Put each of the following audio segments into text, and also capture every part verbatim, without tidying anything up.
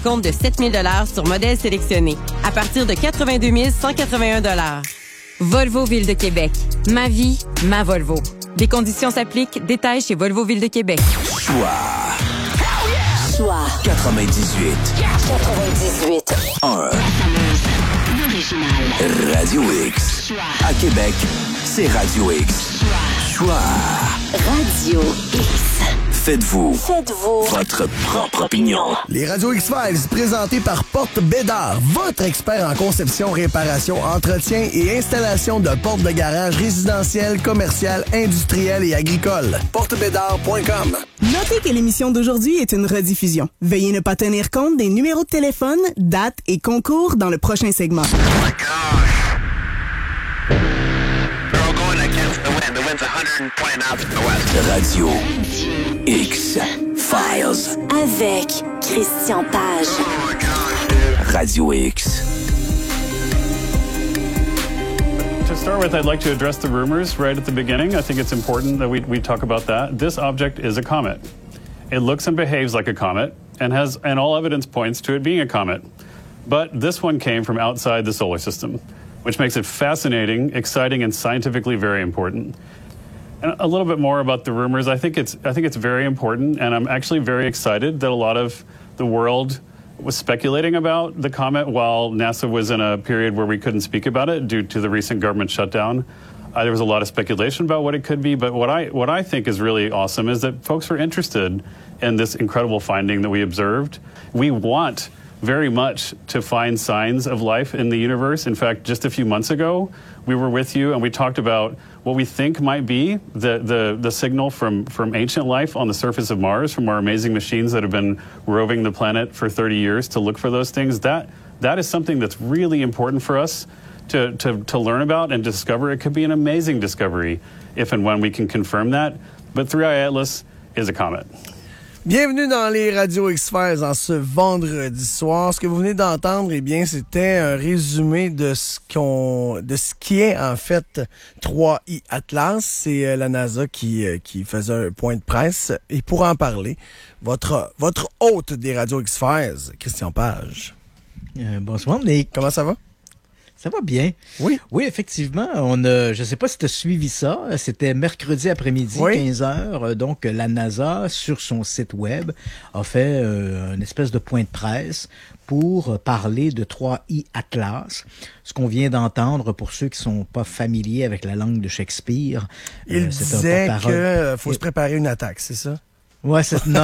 Compte de sept mille dollars sur modèle sélectionné. À partir de quatre-vingt-deux mille cent quatre-vingt-un dollars. Volvo Ville de Québec. Ma vie, ma Volvo. Des conditions s'appliquent. Détails chez Volvo Ville de Québec. Choix. Choix. quatre-vingt-dix-huit. quatre-vingt-dix-huit. un. L'original. Radio X. Choix. À Québec, c'est Radio X. Choix. Choix. Radio X. Faites-vous, Faites-vous votre propre opinion. Les Radio X-Files, présentés par Porte Bédard, votre expert en conception, réparation, entretien et installation de portes de garage résidentielles, commerciales, industrielles et agricoles. porte bédard point com. Notez que l'émission d'aujourd'hui est une rediffusion. Veuillez ne pas tenir compte des numéros de téléphone, dates et concours dans le prochain segment. Oh my gosh. They're all going against the wind. The wind's one hundred twenty knots to the west. Radio X-Files. Avec Christian Page. Oh my gosh, dude. Radio X. To start with, I'd like to address the rumors right at the beginning. I think it's important that we, we talk about that. This object is a comet. It looks and behaves like a comet and has and all evidence points to it being a comet. But this one came from outside the solar system, which makes it fascinating, exciting, and scientifically very important. And a little bit more about the rumors. I think it's I think it's very important, and I'm actually very excited that a lot of the world was speculating about the comet while NASA was in a period where we couldn't speak about it due to the recent government shutdown. Uh, there was a lot of speculation about what it could be, but what I what I think is really awesome is that folks were interested in this incredible finding that we observed. We want very much to find signs of life in the universe. In fact, just a few months ago, we were with you and we talked about what we think might be the, the, the signal from, from ancient life on the surface of Mars, from our amazing machines that have been roving the planet for thirty years to look for those things. That, that is something that's really important for us to, to, to learn about and discover. It could be an amazing discovery if and when we can confirm that. But three I Atlas is a comet. Bienvenue dans les Radio X-Files en ce vendredi soir. Ce que vous venez d'entendre, eh bien, c'était un résumé de ce qu'on, de ce qui est en fait trois I Atlas. C'est euh, la NASA qui euh, qui faisait un point de presse. Et pour en parler, votre votre hôte des Radio X-Files, Christian Page. Euh, bonsoir, Nick. Comment ça va? Ça va bien. Oui. Oui, effectivement. On a, je sais pas si tu as suivi ça. C'était mercredi après-midi, oui. quinze heures. Donc, la NASA, sur son site web, a fait euh, une espèce de point de presse pour parler de trois I Atlas. Ce qu'on vient d'entendre, pour ceux qui sont pas familiers avec la langue de Shakespeare. Il euh, disait qu'il faut Et... se préparer une attaque, c'est ça? Ouais, c'est non.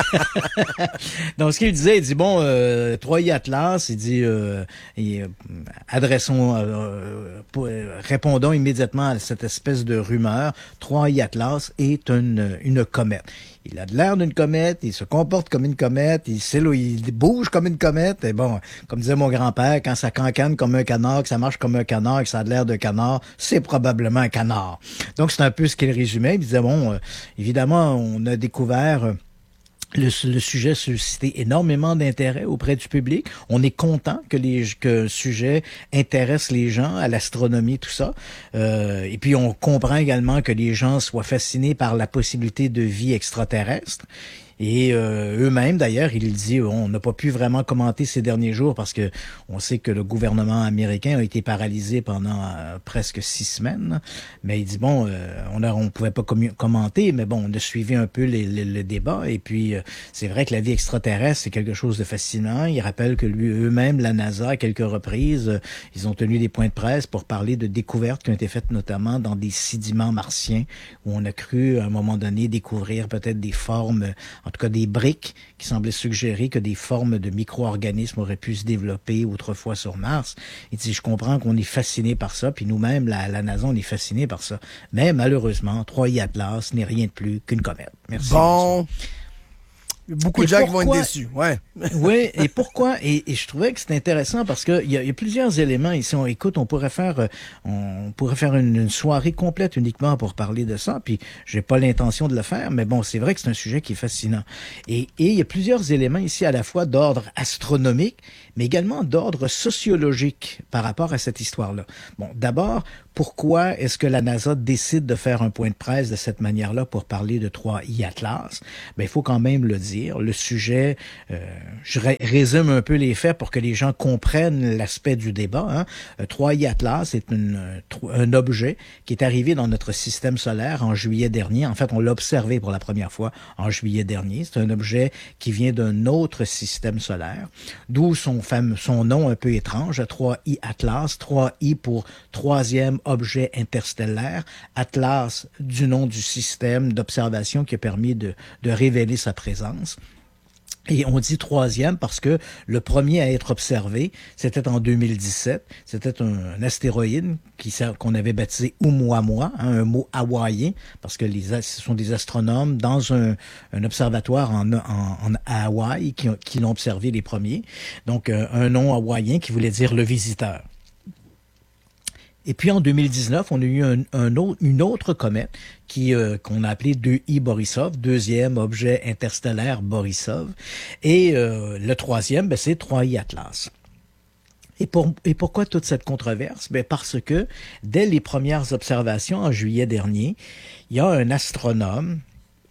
Donc ce qu'il disait, il dit bon, euh, trois I Atlas, il dit euh, et, euh, adressons, euh, pour, euh, répondons immédiatement à cette espèce de rumeur. trois I Atlas est une une comète. Il a de l'air d'une comète, il se comporte comme une comète, il, il bouge comme une comète. Et bon, comme disait mon grand-père, quand ça cancane comme un canard, que ça marche comme un canard, que ça a de l'air de canard, c'est probablement un canard. Donc c'est un peu ce qu'il résumait. Il disait bon, euh, évidemment, on a découvert euh, Le, le sujet suscitait énormément d'intérêt auprès du public. On est content que les que le sujet intéresse les gens à l'astronomie, tout ça. Euh, et puis on comprend également que les gens soient fascinés par la possibilité de vie extraterrestre. Et euh, eux-mêmes, d'ailleurs, il dit, on n'a pas pu vraiment commenter ces derniers jours parce que on sait que le gouvernement américain a été paralysé pendant euh, presque six semaines. Mais il dit, bon, euh, on a, on pouvait pas commu- commenter, mais bon, on a suivi un peu les, les, le débat. Et puis, euh, c'est vrai que la vie extraterrestre, c'est quelque chose de fascinant. Il rappelle que lui, eux-mêmes, la NASA, à quelques reprises, euh, ils ont tenu des points de presse pour parler de découvertes qui ont été faites notamment dans des sédiments martiens où on a cru, à un moment donné, découvrir peut-être des formes, en tout cas des briques qui semblaient suggérer que des formes de micro-organismes auraient pu se développer autrefois sur Mars. Il dit, je comprends qu'on est fasciné par ça, puis nous-mêmes, la, la NASA, on est fasciné par ça. Mais malheureusement, trois I Atlas n'est rien de plus qu'une comète. Merci. Bon... Beaucoup et de gens pourquoi, qui vont être déçus, ouais. Oui, et pourquoi? Et, et je trouvais que c'était intéressant parce que il y, y a plusieurs éléments ici. On écoute, on pourrait faire, on pourrait faire une, une soirée complète uniquement pour parler de ça. Puis j'ai pas l'intention de le faire, mais bon, c'est vrai que c'est un sujet qui est fascinant. Et, et il y a plusieurs éléments ici à la fois d'ordre astronomique, mais également d'ordre sociologique par rapport à cette histoire-là. Bon, d'abord, pourquoi est-ce que la NASA décide de faire un point de presse de cette manière-là pour parler de trois I Atlas? Ben, il faut quand même le dire. Le sujet, euh, je ré- résume un peu les faits pour que les gens comprennent l'aspect du débat. Hein. trois I Atlas, c'est une, un objet qui est arrivé dans notre système solaire en juillet dernier. En fait, on l'a observé pour la première fois en juillet dernier. C'est un objet qui vient d'un autre système solaire, d'où son, fameux, son nom un peu étrange, trois I Atlas, trois I pour troisième objet interstellaire, Atlas du nom du système d'observation qui a permis de, de révéler sa présence. Et on dit troisième parce que le premier à être observé, c'était en deux mille dix-sept. C'était un, un astéroïde qui, qu'on avait baptisé Oumuamua, hein, un mot hawaïen, parce que les, ce sont des astronomes dans un, un observatoire en, en, en à Hawaï qui, qui l'ont observé les premiers. Donc, un, un nom hawaïen qui voulait dire le visiteur. Et puis en deux mille dix-neuf, on a eu un, un autre, une autre comète qui euh, qu'on a appelée deux I Borisov, deuxième objet interstellaire Borisov. Et euh, le troisième, ben, c'est trois I Atlas. Et, pour, et pourquoi toute cette controverse? Ben parce que dès les premières observations en juillet dernier, il y a un astronome,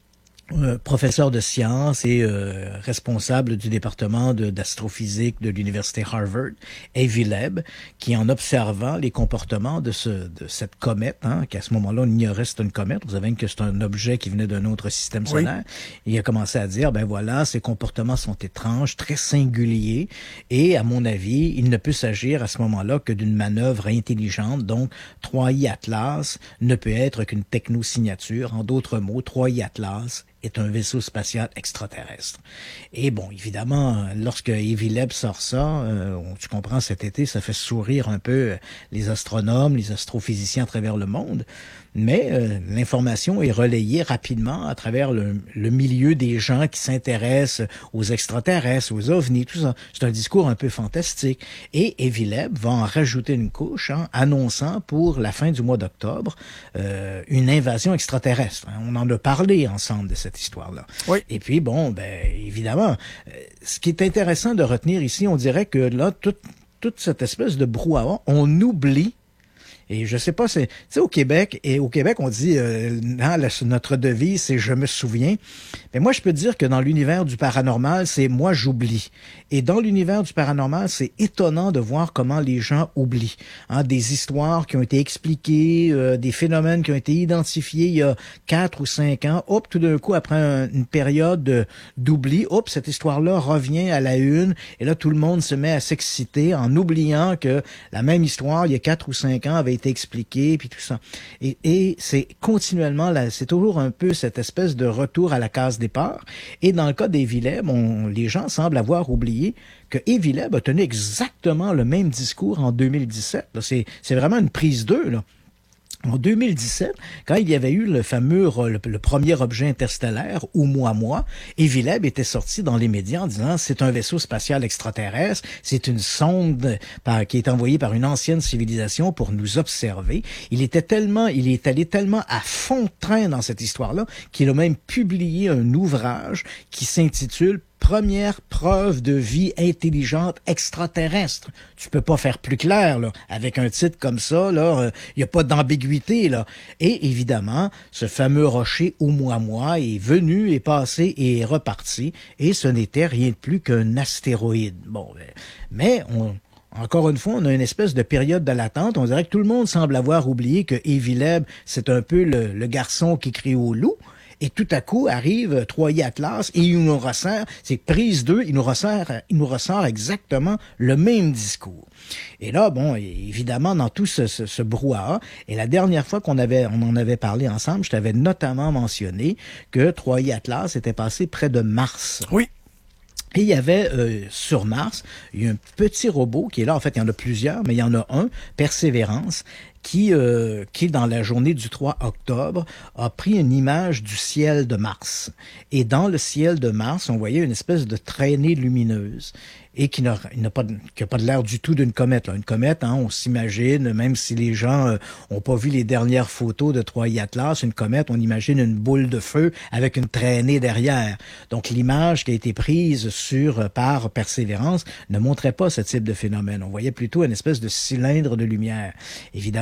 Euh, professeur de sciences et euh, responsable du département de, d'astrophysique de l'université Harvard, Avi Loeb, qui en observant les comportements de, ce, de cette comète, hein, qu'à ce moment-là on ignorait que c'est une comète, vous savez que c'est un objet qui venait d'un autre système solaire, oui. Il a commencé à dire, ben voilà, ces comportements sont étranges, très singuliers, et à mon avis, il ne peut s'agir à ce moment-là que d'une manœuvre intelligente, donc trois I Atlas ne peut être qu'une technosignature, en d'autres mots, trois I Atlas est un vaisseau spatial extraterrestre. Et bon, évidemment, lorsque Avi Loeb sort ça, euh, tu comprends, cet été, ça fait sourire un peu les astronomes, les astrophysiciens à travers le monde. Mais euh, l'information est relayée rapidement à travers le, le milieu des gens qui s'intéressent aux extraterrestres, aux ovnis, tout ça. C'est un discours un peu fantastique. Et Avi Loeb va en rajouter une couche, hein, annonçant pour la fin du mois d'octobre euh, une invasion extraterrestre. On en a parlé ensemble de cette histoire-là. Oui. Et puis, bon, ben évidemment, euh, ce qui est intéressant de retenir ici, on dirait que là, toute, toute cette espèce de brouhaha, on oublie. Et je sais pas, c'est, tu sais, au Québec, et au Québec, on dit, euh, non, la, notre devise, c'est « je me souviens ». Mais moi, je peux dire que dans l'univers du paranormal, c'est « moi, j'oublie ». Et dans l'univers du paranormal, c'est étonnant de voir comment les gens oublient. Hein, des histoires qui ont été expliquées, euh, des phénomènes qui ont été identifiés il y a quatre ou cinq ans. Hop, tout d'un coup, après un, une période de, d'oubli, hop, cette histoire-là revient à la une. Et là, tout le monde se met à s'exciter en oubliant que la même histoire, il y a quatre ou cinq ans, avait été expliquée, puis tout ça. Et, et c'est continuellement, là, c'est toujours un peu cette espèce de retour à la case départ. Et dans le cas d'Avi Loeb, on, les gens semblent avoir oublié que Avi Loeb a tenu exactement le même discours en deux mille dix-sept. Là, c'est, c'est vraiment une prise deux, là. En deux mille dix-sept, quand il y avait eu le fameux, le, le premier objet interstellaire, Oumuamua, Avi Loeb était sorti dans les médias en disant c'est un vaisseau spatial extraterrestre, c'est une sonde par, qui est envoyée par une ancienne civilisation pour nous observer. Il était tellement, il est allé tellement à fond de train dans cette histoire-là qu'il a même publié un ouvrage qui s'intitule Première preuve de vie intelligente extraterrestre. Tu peux pas faire plus clair, là. Avec un titre comme ça, là, il euh, y a pas d'ambiguïté, là. Et évidemment, ce fameux rocher Oumuamua est venu, est passé et est reparti. Et ce n'était rien de plus qu'un astéroïde. Bon, mais on... Encore une fois, on a une espèce de période de l'attente. On dirait que tout le monde semble avoir oublié que Avi Loeb, c'est un peu le, le garçon qui crie au loup. Et tout à coup arrive trois I Atlas et il nous ressort, c'est prise deux, il nous ressort, il nous ressort exactement le même discours. Et là, bon, évidemment, dans tout ce, ce, ce brouhaha, et la dernière fois qu'on avait, on en avait parlé ensemble, je t'avais notamment mentionné que trois I Atlas était passé près de Mars. Oui. Et il y avait euh, sur Mars, il y a un petit robot qui est là, en fait il y en a plusieurs, mais il y en a un, Persévérance, qui, euh, qui dans la journée du trois octobre, a pris une image du ciel de Mars. Et dans le ciel de Mars, on voyait une espèce de traînée lumineuse et qui n'a, n'a pas, qui a pas de l'air du tout d'une comète. Là. Une comète, hein, on s'imagine, même si les gens euh, ont pas vu les dernières photos de trois I Atlas, une comète, on imagine une boule de feu avec une traînée derrière. Donc l'image qui a été prise sur par Persévérance ne montrait pas ce type de phénomène. On voyait plutôt une espèce de cylindre de lumière. Évidemment,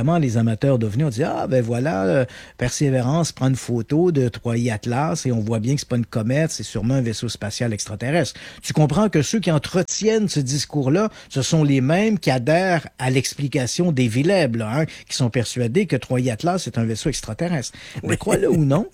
évidemment, les amateurs d'OVNI ont dit, ah, ben voilà, euh, Persévérance prend une photo de trois I Atlas et on voit bien que c'est pas une comète, c'est sûrement un vaisseau spatial extraterrestre. Tu comprends que ceux qui entretiennent ce discours-là, ce sont les mêmes qui adhèrent à l'explication des Villeb, là, hein, qui sont persuadés que trois I Atlas est un vaisseau extraterrestre. Mais oui. Crois-le ou non,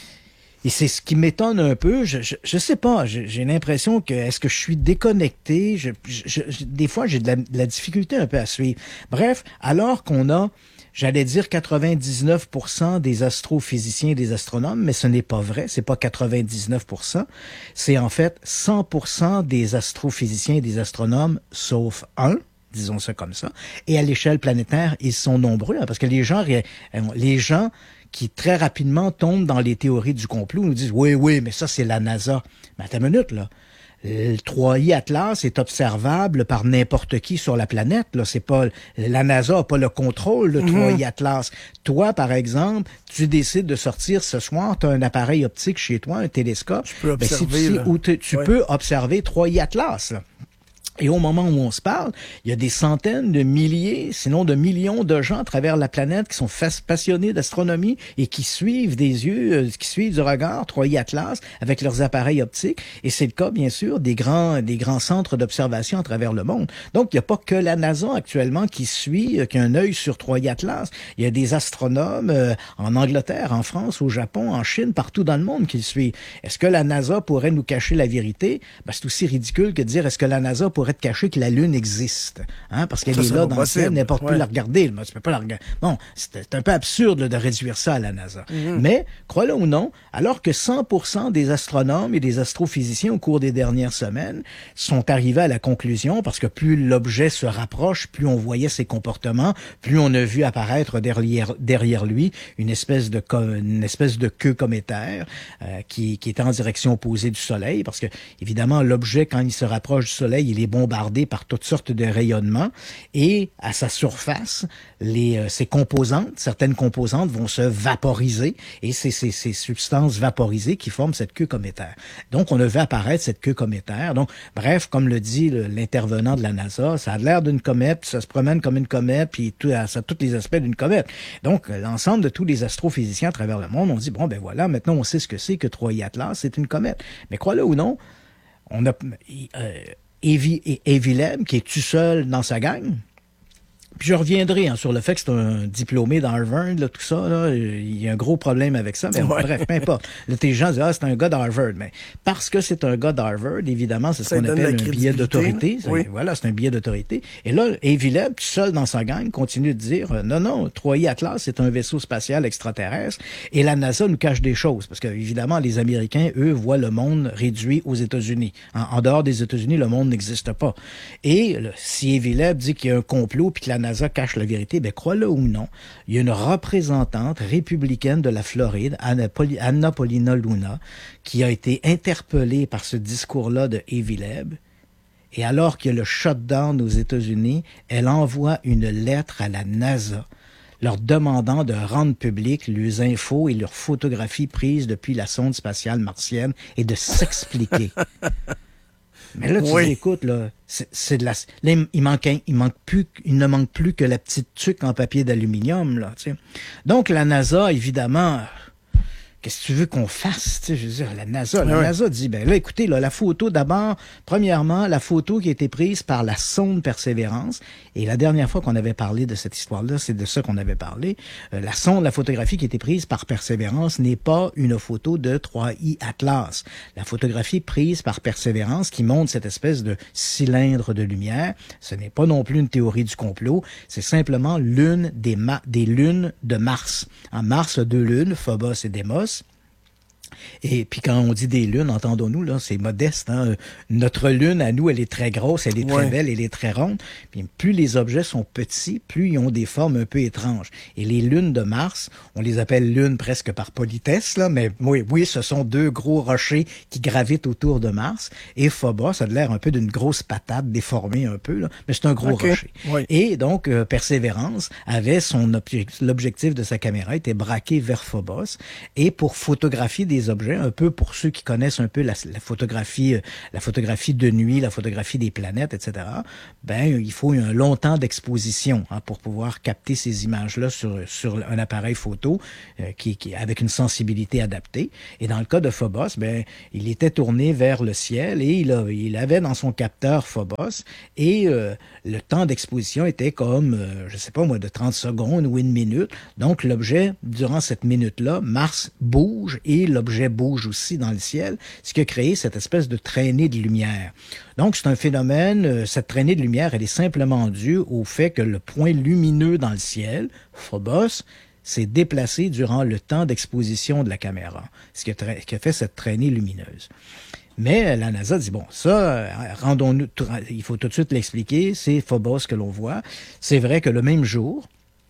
et c'est ce qui m'étonne un peu, je, je, je sais pas, j'ai, j'ai l'impression que, est-ce que je suis déconnecté? Je, je, je, des fois, j'ai de la, de la difficulté un peu à suivre. Bref, alors qu'on a, j'allais dire quatre-vingt-dix-neuf pour cent des astrophysiciens et des astronomes, mais ce n'est pas vrai, c'est pas quatre-vingt-dix-neuf pour cent, c'est en fait cent pour cent des astrophysiciens et des astronomes, sauf un, disons ça comme ça, et à l'échelle planétaire, ils sont nombreux, hein, parce que les gens, les gens qui très rapidement tombent dans les théories du complot, nous disent « Oui, oui, mais ça, c'est la NASA. » Mais attends une minute, là. Le trois I Atlas est observable par n'importe qui sur la planète. Là, c'est pas la NASA n'a pas le contrôle de trois I Atlas. Toi, par exemple, tu décides de sortir ce soir, tu as un appareil optique chez toi, un télescope. Je peux observer, ben, si tu, là. où tu, tu ouais. peux observer trois I Atlas. Là. Et au moment où on se parle, il y a des centaines de milliers, sinon de millions de gens à travers la planète qui sont passionnés d'astronomie et qui suivent des yeux, euh, qui suivent du regard trois I Atlas avec leurs appareils optiques. Et c'est le cas, bien sûr, des grands, des grands centres d'observation à travers le monde. Donc, il n'y a pas que la NASA actuellement qui suit, euh, qui a un œil sur trois I Atlas. Il y a des astronomes euh, en Angleterre, en France, au Japon, en Chine, partout dans le monde qui le suivent. Est-ce que la NASA pourrait nous cacher la vérité? Ben, c'est aussi ridicule que de dire est-ce que la NASA pourrait être caché que la Lune existe, hein, parce qu'elle ça, est là dans possible. le ciel, n'importe ouais. où la regarder. Tu peux pas la regarder. Bon, c'est un peu absurde là, de réduire ça à la NASA. Mm-hmm. Mais, crois-le ou non, alors que cent pour cent des astronomes et des astrophysiciens au cours des dernières semaines sont arrivés à la conclusion, parce que plus l'objet se rapproche, plus on voyait ses comportements, plus on a vu apparaître derrière, derrière lui une espèce de une espèce de queue cométaire euh, qui, qui est en direction opposée du Soleil, parce que évidemment l'objet quand il se rapproche du Soleil, il est bombardé par toutes sortes de rayonnements et à sa surface, les euh, ses composantes, certaines composantes vont se vaporiser et c'est ces, ces substances vaporisées qui forment cette queue cométaire. Donc on a vu apparaître cette queue cométaire. Donc bref, comme le dit le, l'intervenant de la NASA, ça a l'air d'une comète, puis ça se promène comme une comète, puis tout, ça a tous les aspects d'une comète. Donc l'ensemble de tous les astrophysiciens à travers le monde ont dit bon ben voilà, maintenant on sait ce que c'est que trois I Atlas, c'est une comète. Mais crois-le ou non, on a euh, Avi, Villeb, qui est tout seul dans sa gang. Puis je reviendrai hein, sur le fait que c'est un diplômé d'Harvard, là, tout ça. Là, il y a un gros problème avec ça, mais ouais. bref, peu importe. Là, tes gens disent, ah, c'est un gars d'Harvard. Mais parce que c'est un gars d'Harvard, évidemment, c'est ce ça qu'on appelle un billet d'autorité. Oui. Voilà, c'est un billet d'autorité. Et là, Villeb, tout seul dans sa gang, continue de dire, euh, non, non, trois I Atlas, c'est un vaisseau spatial extraterrestre. Et la NASA nous cache des choses. Parce que, évidemment, les Américains, eux, voient le monde réduit aux États-Unis. En, en dehors des États-Unis, le monde n'existe pas. Et là, si Villeb dit qu'il y a un complot puis que la NASA cache la vérité, ben crois-le ou non, il y a une représentante républicaine de la Floride, Anna, Poli- Anna Paulina Luna, qui a été interpellée par ce discours-là de Villeb. Et alors qu'il y a le shutdown aux États-Unis, elle envoie une lettre à la NASA leur demandant de rendre public leurs infos et leurs photographies prises depuis la sonde spatiale martienne et de s'expliquer. Mais là, tu oui. dis, écoute, là, c'est, c'est de la, là, il manque, il manque plus, il ne manque plus que la petite tuque en papier d'aluminium, là, tu sais. Donc, la NASA, évidemment, qu'est-ce que tu veux qu'on fasse, tu sais, je veux dire, la NASA, la oui. NASA dit, ben là, écoutez, là, la photo, d'abord, premièrement, la photo qui a été prise par la sonde Persévérance, et la dernière fois qu'on avait parlé de cette histoire-là, c'est de ça qu'on avait parlé, euh, la sonde, la photographie qui a été prise par Persévérance n'est pas une photo de trois I Atlas. La photographie prise par Persévérance qui montre cette espèce de cylindre de lumière, ce n'est pas non plus une théorie du complot, c'est simplement l'une des, ma- des lunes de Mars. En Mars a deux lunes, Phobos et Deimos. Et puis quand on dit des lunes, entendons-nous, là, c'est modeste. Hein? Notre lune, à nous, elle est très grosse, elle est très ouais. belle, elle est très ronde. Puis plus les objets sont petits, plus ils ont des formes un peu étranges. Et les lunes de Mars, on les appelle lunes presque par politesse, là, mais oui, oui, ce sont deux gros rochers qui gravitent autour de Mars. Et Phobos, ça a l'air un peu d'une grosse patate déformée un peu, là, mais c'est un gros okay. rocher. Oui. Et donc, euh, Persévérance avait son obje- l'objectif de sa caméra était braqué vers Phobos. Et pour photographier des les objets, un peu pour ceux qui connaissent un peu la, la photographie, la photographie de nuit, la photographie des planètes, et cetera. Ben, il faut un long temps d'exposition hein, pour pouvoir capter ces images-là sur sur un appareil photo euh, qui, qui avec une sensibilité adaptée. Et dans le cas de Phobos, ben, il était tourné vers le ciel et il, a, il avait dans son capteur Phobos et euh, le temps d'exposition était comme, euh, je sais pas moi, de trente secondes ou une minute. Donc l'objet, durant cette minute-là, Mars bouge et l'objet bouge aussi dans le ciel, ce qui a créé cette espèce de traînée de lumière. Donc, c'est un phénomène, euh, cette traînée de lumière, elle est simplement due au fait que le point lumineux dans le ciel, Phobos, s'est déplacé durant le temps d'exposition de la caméra, ce qui a, tra- qui a fait cette traînée lumineuse. Mais la NASA dit, bon, ça, rendons-nous, il faut tout de suite l'expliquer, c'est Phobos que l'on voit. C'est vrai que le même jour,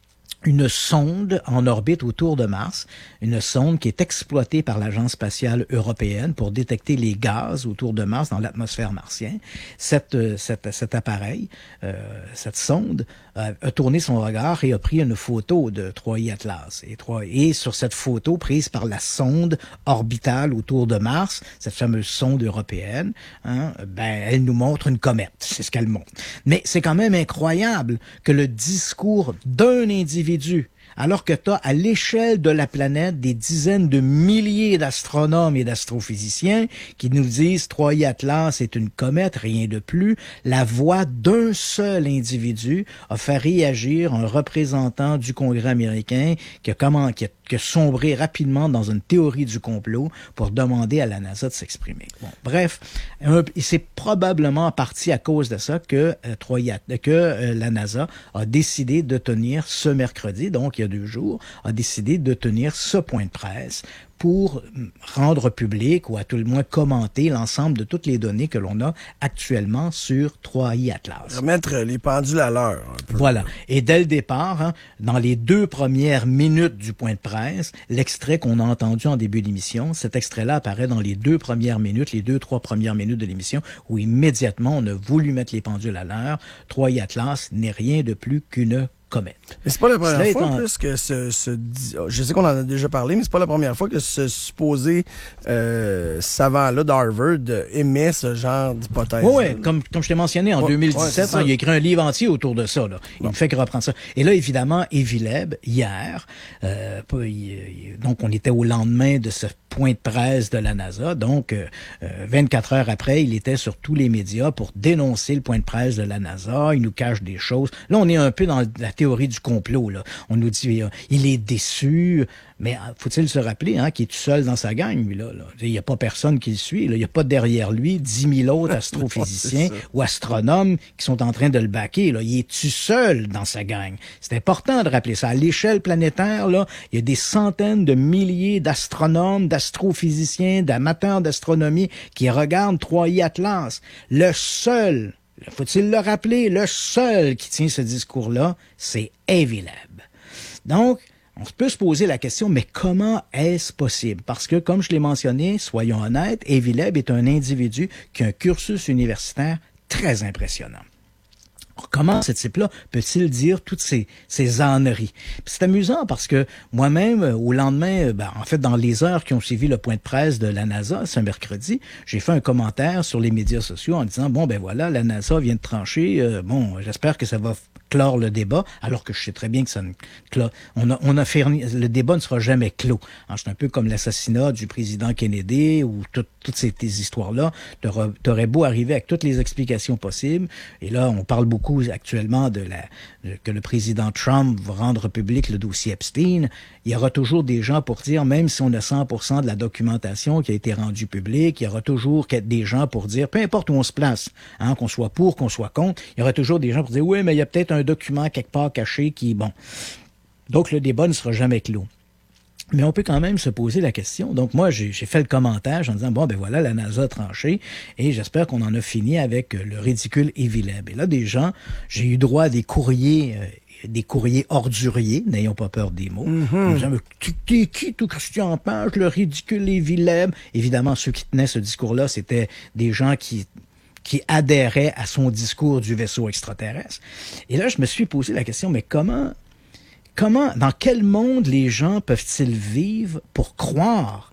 une sonde en orbite autour de Mars, une sonde qui est exploitée par l'Agence spatiale européenne pour détecter les gaz autour de Mars dans l'atmosphère martienne. Cette, cette, cet appareil, euh, cette sonde, euh, a tourné son regard et a pris une photo de trois I Atlas. Et, trois, et sur cette photo prise par la sonde orbitale autour de Mars, cette fameuse sonde européenne, hein, ben, elle nous montre une comète. C'est ce qu'elle montre. Mais c'est quand même incroyable que le discours d'un individu, alors que tu as à l'échelle de la planète des dizaines de milliers d'astronomes et d'astrophysiciens qui nous disent trois I Atlas est une comète, rien de plus, la voix d'un seul individu a fait réagir un représentant du Congrès américain qui a, comment, qui a, qui a sombré rapidement dans une théorie du complot pour demander à la NASA de s'exprimer. Bon, bref, un, c'est probablement parti à cause de ça que, euh, trois I Atlas, que euh, la NASA a décidé de tenir ce mercredi, donc il y a deux jours, a décidé de tenir ce point de presse pour rendre public ou à tout le moins commenter l'ensemble de toutes les données que l'on a actuellement sur trois I Atlas. Remettre les pendules à l'heure. Un peu. Voilà. Et dès le départ, hein, dans les deux premières minutes du point de presse, l'extrait qu'on a entendu en début d'émission, cet extrait-là apparaît dans les deux premières minutes, les deux, trois premières minutes de l'émission, où immédiatement on a voulu mettre les pendules à l'heure. trois I Atlas n'est rien de plus qu'une comète. Mais c'est pas la première Cela fois, étant... en plus, que ce, ce... Je sais qu'on en a déjà parlé, mais c'est pas la première fois que ce supposé euh, savant-là d'Harvard émet ce genre d'hypothèse. Oui, ouais, comme, comme je t'ai mentionné, en ouais, deux mille dix-sept, ouais, hein, il a écrit un livre entier autour de ça. Là. Il bon. ne fait que reprendre ça. Et là, évidemment, Evileb, hier, euh, il, il, donc on était au lendemain de ce point de presse de la NASA, donc euh, vingt-quatre heures après, il était sur tous les médias pour dénoncer le point de presse de la NASA, il nous cache des choses. Là, on est un peu dans la théorie du complot. Là. On nous dit euh, il est déçu, mais faut-il se rappeler hein, qu'il est tout seul dans sa gang, lui, là. là. Il n'y a pas personne qui le suit. Là. Il n'y a pas derrière lui dix mille autres astrophysiciens ou astronomes qui sont en train de le baquer. Là. Il est tout seul dans sa gang. C'est important de rappeler ça. À l'échelle planétaire, là, il y a des centaines de milliers d'astronomes, d'astrophysiciens, d'amateurs d'astronomie qui regardent trois I Atlas. Le seul, faut-il le rappeler, le seul qui tient ce discours-là, c'est Evileb. Donc, on peut se poser la question, mais comment est-ce possible? Parce que, comme je l'ai mentionné, soyons honnêtes, Evileb est un individu qui a un cursus universitaire très impressionnant. Alors, comment ce type-là peut-il dire toutes ces, ces âneries? Puis c'est amusant parce que moi-même, au lendemain, ben, en fait, dans les heures qui ont suivi le point de presse de la NASA, ce mercredi, j'ai fait un commentaire sur les médias sociaux en disant, bon, ben voilà, la NASA vient de trancher, euh, bon, j'espère que ça va clore le débat, alors que je sais très bien que ça ne clore. On a, on a fait, le débat ne sera jamais clos. Hein, c'est un peu comme l'assassinat du président Kennedy ou tout, toutes ces, ces histoires-là. T'aurais, t'aurais beau arriver avec toutes les explications possibles. Et là, on parle beaucoup actuellement de la, de, que le président Trump va rendre public le dossier Epstein. Il y aura toujours des gens pour dire, même si on a cent pour cent de la documentation qui a été rendue publique, il y aura toujours des gens pour dire, peu importe où on se place, hein, qu'on soit pour, qu'on soit contre, il y aura toujours des gens pour dire, oui, mais il y a peut-être un document quelque part caché qui, bon. Donc, le débat ne sera jamais clos. Mais on peut quand même se poser la question. Donc, moi, j'ai, j'ai fait le commentaire en disant, bon, ben voilà, la NASA a tranché et j'espère qu'on en a fini avec le ridicule Evileb. Et là, des gens, j'ai eu droit à des courriers, euh, des courriers orduriers, n'ayons pas peur des mots. Mm-hmm. Disant, mais qui, qui, qui, tout Christian Page, le ridicule Evileb? Évidemment, ceux qui tenaient ce discours-là, c'était des gens qui qui adhéraient à son discours du vaisseau extraterrestre. Et là, je me suis posé la question, mais comment, comment, dans quel monde les gens peuvent-ils vivre pour croire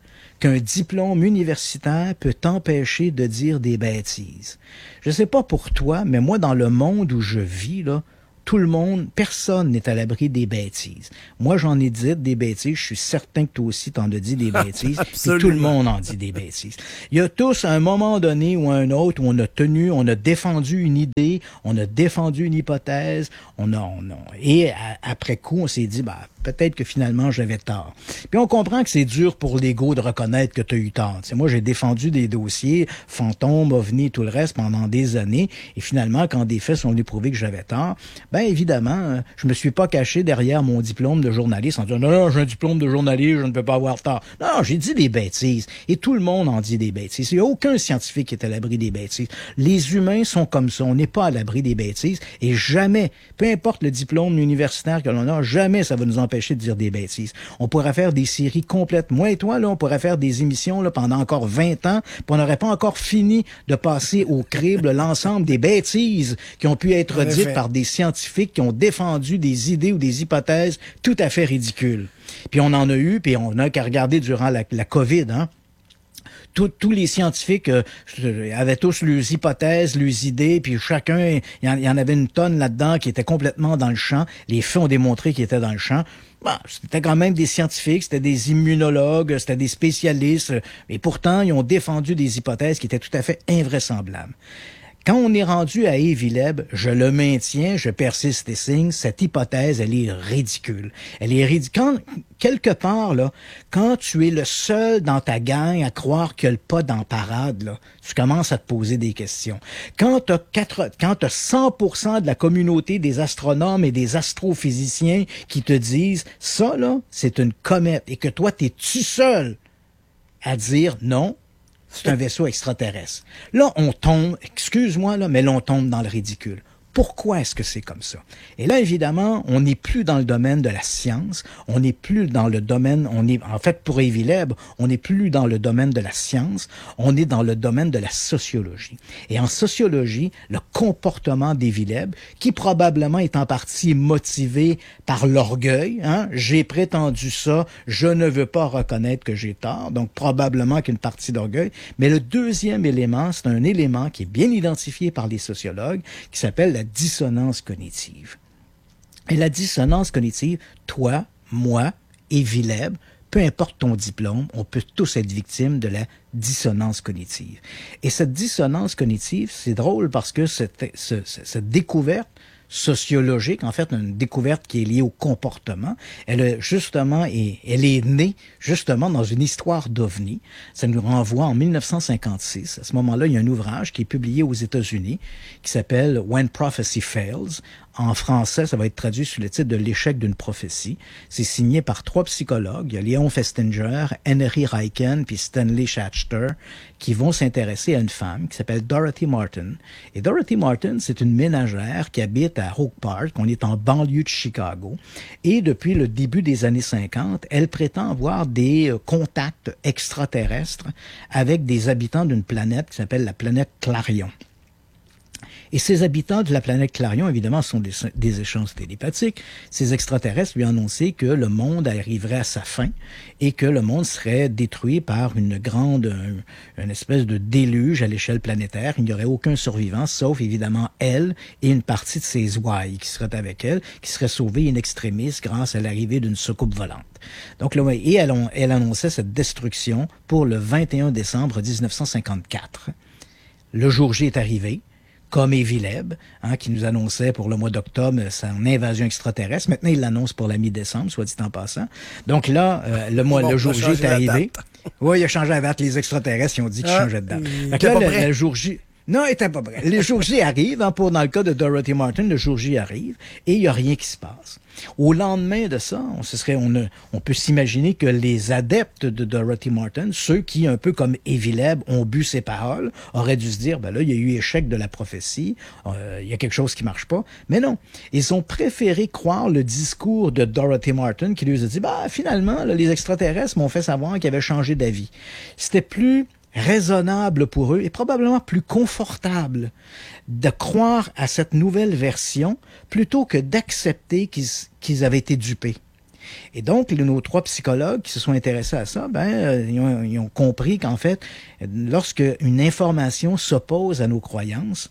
qu'un diplôme universitaire peut t'empêcher de dire des bêtises. Je sais pas pour toi, mais moi, dans le monde où je vis, là, tout le monde, personne n'est à l'abri des bêtises. Moi, j'en ai dit des bêtises. Je suis certain que toi aussi, t'en as dit des bêtises. Et tout le monde en dit des bêtises. Il y a tous, à un moment donné ou à un autre, où on a tenu, on a défendu une idée, on a défendu une hypothèse, on a, on a et à, après coup, on s'est dit, bah, peut-être que finalement, j'avais tort. Puis on comprend que c'est dur pour l'ego de reconnaître que tu as eu tort. T'sais, moi, j'ai défendu des dossiers, fantômes, ovnis, tout le reste pendant des années. Et finalement, quand des faits sont venus prouver que j'avais tort, ben évidemment, je me suis pas caché derrière mon diplôme de journaliste en disant « Non, non, j'ai un diplôme de journaliste, je ne peux pas avoir tort. » Non, j'ai dit des bêtises. Et tout le monde en dit des bêtises. Il n'y a aucun scientifique qui est à l'abri des bêtises. Les humains sont comme ça. On n'est pas à l'abri des bêtises. Et jamais, peu importe le diplôme universitaire que l'on a, jamais ça va nous empêcher de dire des bêtises. On pourrait faire des séries complètes. Moi et toi, là, on pourrait faire des émissions là, pendant encore vingt ans, puis on n'aurait pas encore fini de passer au crible l'ensemble des bêtises qui ont pu être dites par des scientifiques qui ont défendu des idées ou des hypothèses tout à fait ridicules. Puis on en a eu, puis on n'a qu'à regarder durant la, la COVID, hein. Tous, tous les scientifiques euh, avaient tous leurs hypothèses, leurs idées, puis chacun, il y, en, il y en avait une tonne là-dedans qui était complètement dans le champ. Les faits ont démontré qu'ils étaient dans le champ. Bon, c'était quand même des scientifiques, c'était des immunologues, c'était des spécialistes, et pourtant, ils ont défendu des hypothèses qui étaient tout à fait invraisemblables. Quand on est rendu à Evileb, je le maintiens, je persiste et signe, cette hypothèse, elle est ridicule. Elle est ridicule. Quelque part, là, quand tu es le seul dans ta gang à croire qu'il n'y a pas dans parade, là, tu commences à te poser des questions. Quand tu as quatre, quand tu as cent pour cent de la communauté des astronomes et des astrophysiciens qui te disent, ça, là, c'est une comète, et que toi, t'es-tu seul à dire non, c'est un vaisseau extraterrestre. Là, on tombe, excuse-moi, là, mais là, on tombe dans le ridicule. Pourquoi est-ce que c'est comme ça? Et là, évidemment, on n'est plus dans le domaine de la science, on n'est plus dans le domaine, on est, en fait, pour Evileb, on n'est plus dans le domaine de la science, on est dans le domaine de la sociologie. Et en sociologie, le comportement d'Evileb, qui probablement est en partie motivé par l'orgueil, hein, j'ai prétendu ça, je ne veux pas reconnaître que j'ai tort, donc probablement qu'une partie d'orgueil. Mais le deuxième élément, c'est un élément qui est bien identifié par les sociologues, qui s'appelle la dissonance cognitive. Et la dissonance cognitive, toi, moi, Evileb, peu importe ton diplôme, on peut tous être victimes de la dissonance cognitive. Et cette dissonance cognitive, c'est drôle parce que cette, cette, cette découverte sociologique, en fait, une découverte qui est liée au comportement. Elle est justement, et elle est née justement dans une histoire d'ovni. Ça nous renvoie en mille neuf cent cinquante-six. À ce moment-là, il y a un ouvrage qui est publié aux États-Unis qui s'appelle When Prophecy Fails. En français, ça va être traduit sous le titre de L'échec d'une prophétie. C'est signé par trois psychologues. Il y a Léon Festinger, Henry Reichen puis Stanley Schachter qui vont s'intéresser à une femme qui s'appelle Dorothy Martin. Et Dorothy Martin, c'est une ménagère qui habite à Oak Park. On est en banlieue de Chicago. Et depuis le début des années cinquante, elle prétend avoir des contacts extraterrestres avec des habitants d'une planète qui s'appelle la planète Clarion. Et ces habitants de la planète Clarion, évidemment, sont des, des échanges télépathiques. Ces extraterrestres lui ont annoncé que le monde arriverait à sa fin et que le monde serait détruit par une grande, un, une espèce de déluge à l'échelle planétaire. Il n'y aurait aucun survivant, sauf évidemment elle et une partie de ses ouailles qui seraient avec elle, qui seraient sauvées in extremis grâce à l'arrivée d'une soucoupe volante. Donc là, et elle, elle annonçait cette destruction pour le vingt et un décembre dix-neuf cent cinquante-quatre. Le jour J est arrivé. Comme Evileb, hein, qui nous annonçait pour le mois d'octobre son invasion extraterrestre. Maintenant, il l'annonce pour la mi-décembre, soit dit en passant. Donc là, euh, le mois, bon, le jour J est arrivé. Oui, il a changé la date. Les extraterrestres, ils ont dit qu'il ah, changeait de date. Fait que là, le, le jour J... Non, il était pas prêt. Le jour J arrive, hein, pour, dans le cas de Dorothy Martin, le jour J arrive, et il n'y a rien qui se passe. Au lendemain de ça, on, ce serait, on, on peut s'imaginer que les adeptes de Dorothy Martin, ceux qui, un peu comme Evileb, ont bu ses paroles, auraient dû se dire, ben là, il y a eu échec de la prophétie, euh, il y a quelque chose qui marche pas. Mais non, ils ont préféré croire le discours de Dorothy Martin qui lui a dit, bah, finalement, là, les extraterrestres m'ont fait savoir qu'ils avaient changé d'avis. C'était plus raisonnable pour eux et probablement plus confortable de croire à cette nouvelle version plutôt que d'accepter qu'ils, qu'ils avaient été dupés. Et donc, nos trois psychologues qui se sont intéressés à ça, ben, euh, ils, ont, ils ont compris qu'en fait, lorsque une information s'oppose à nos croyances,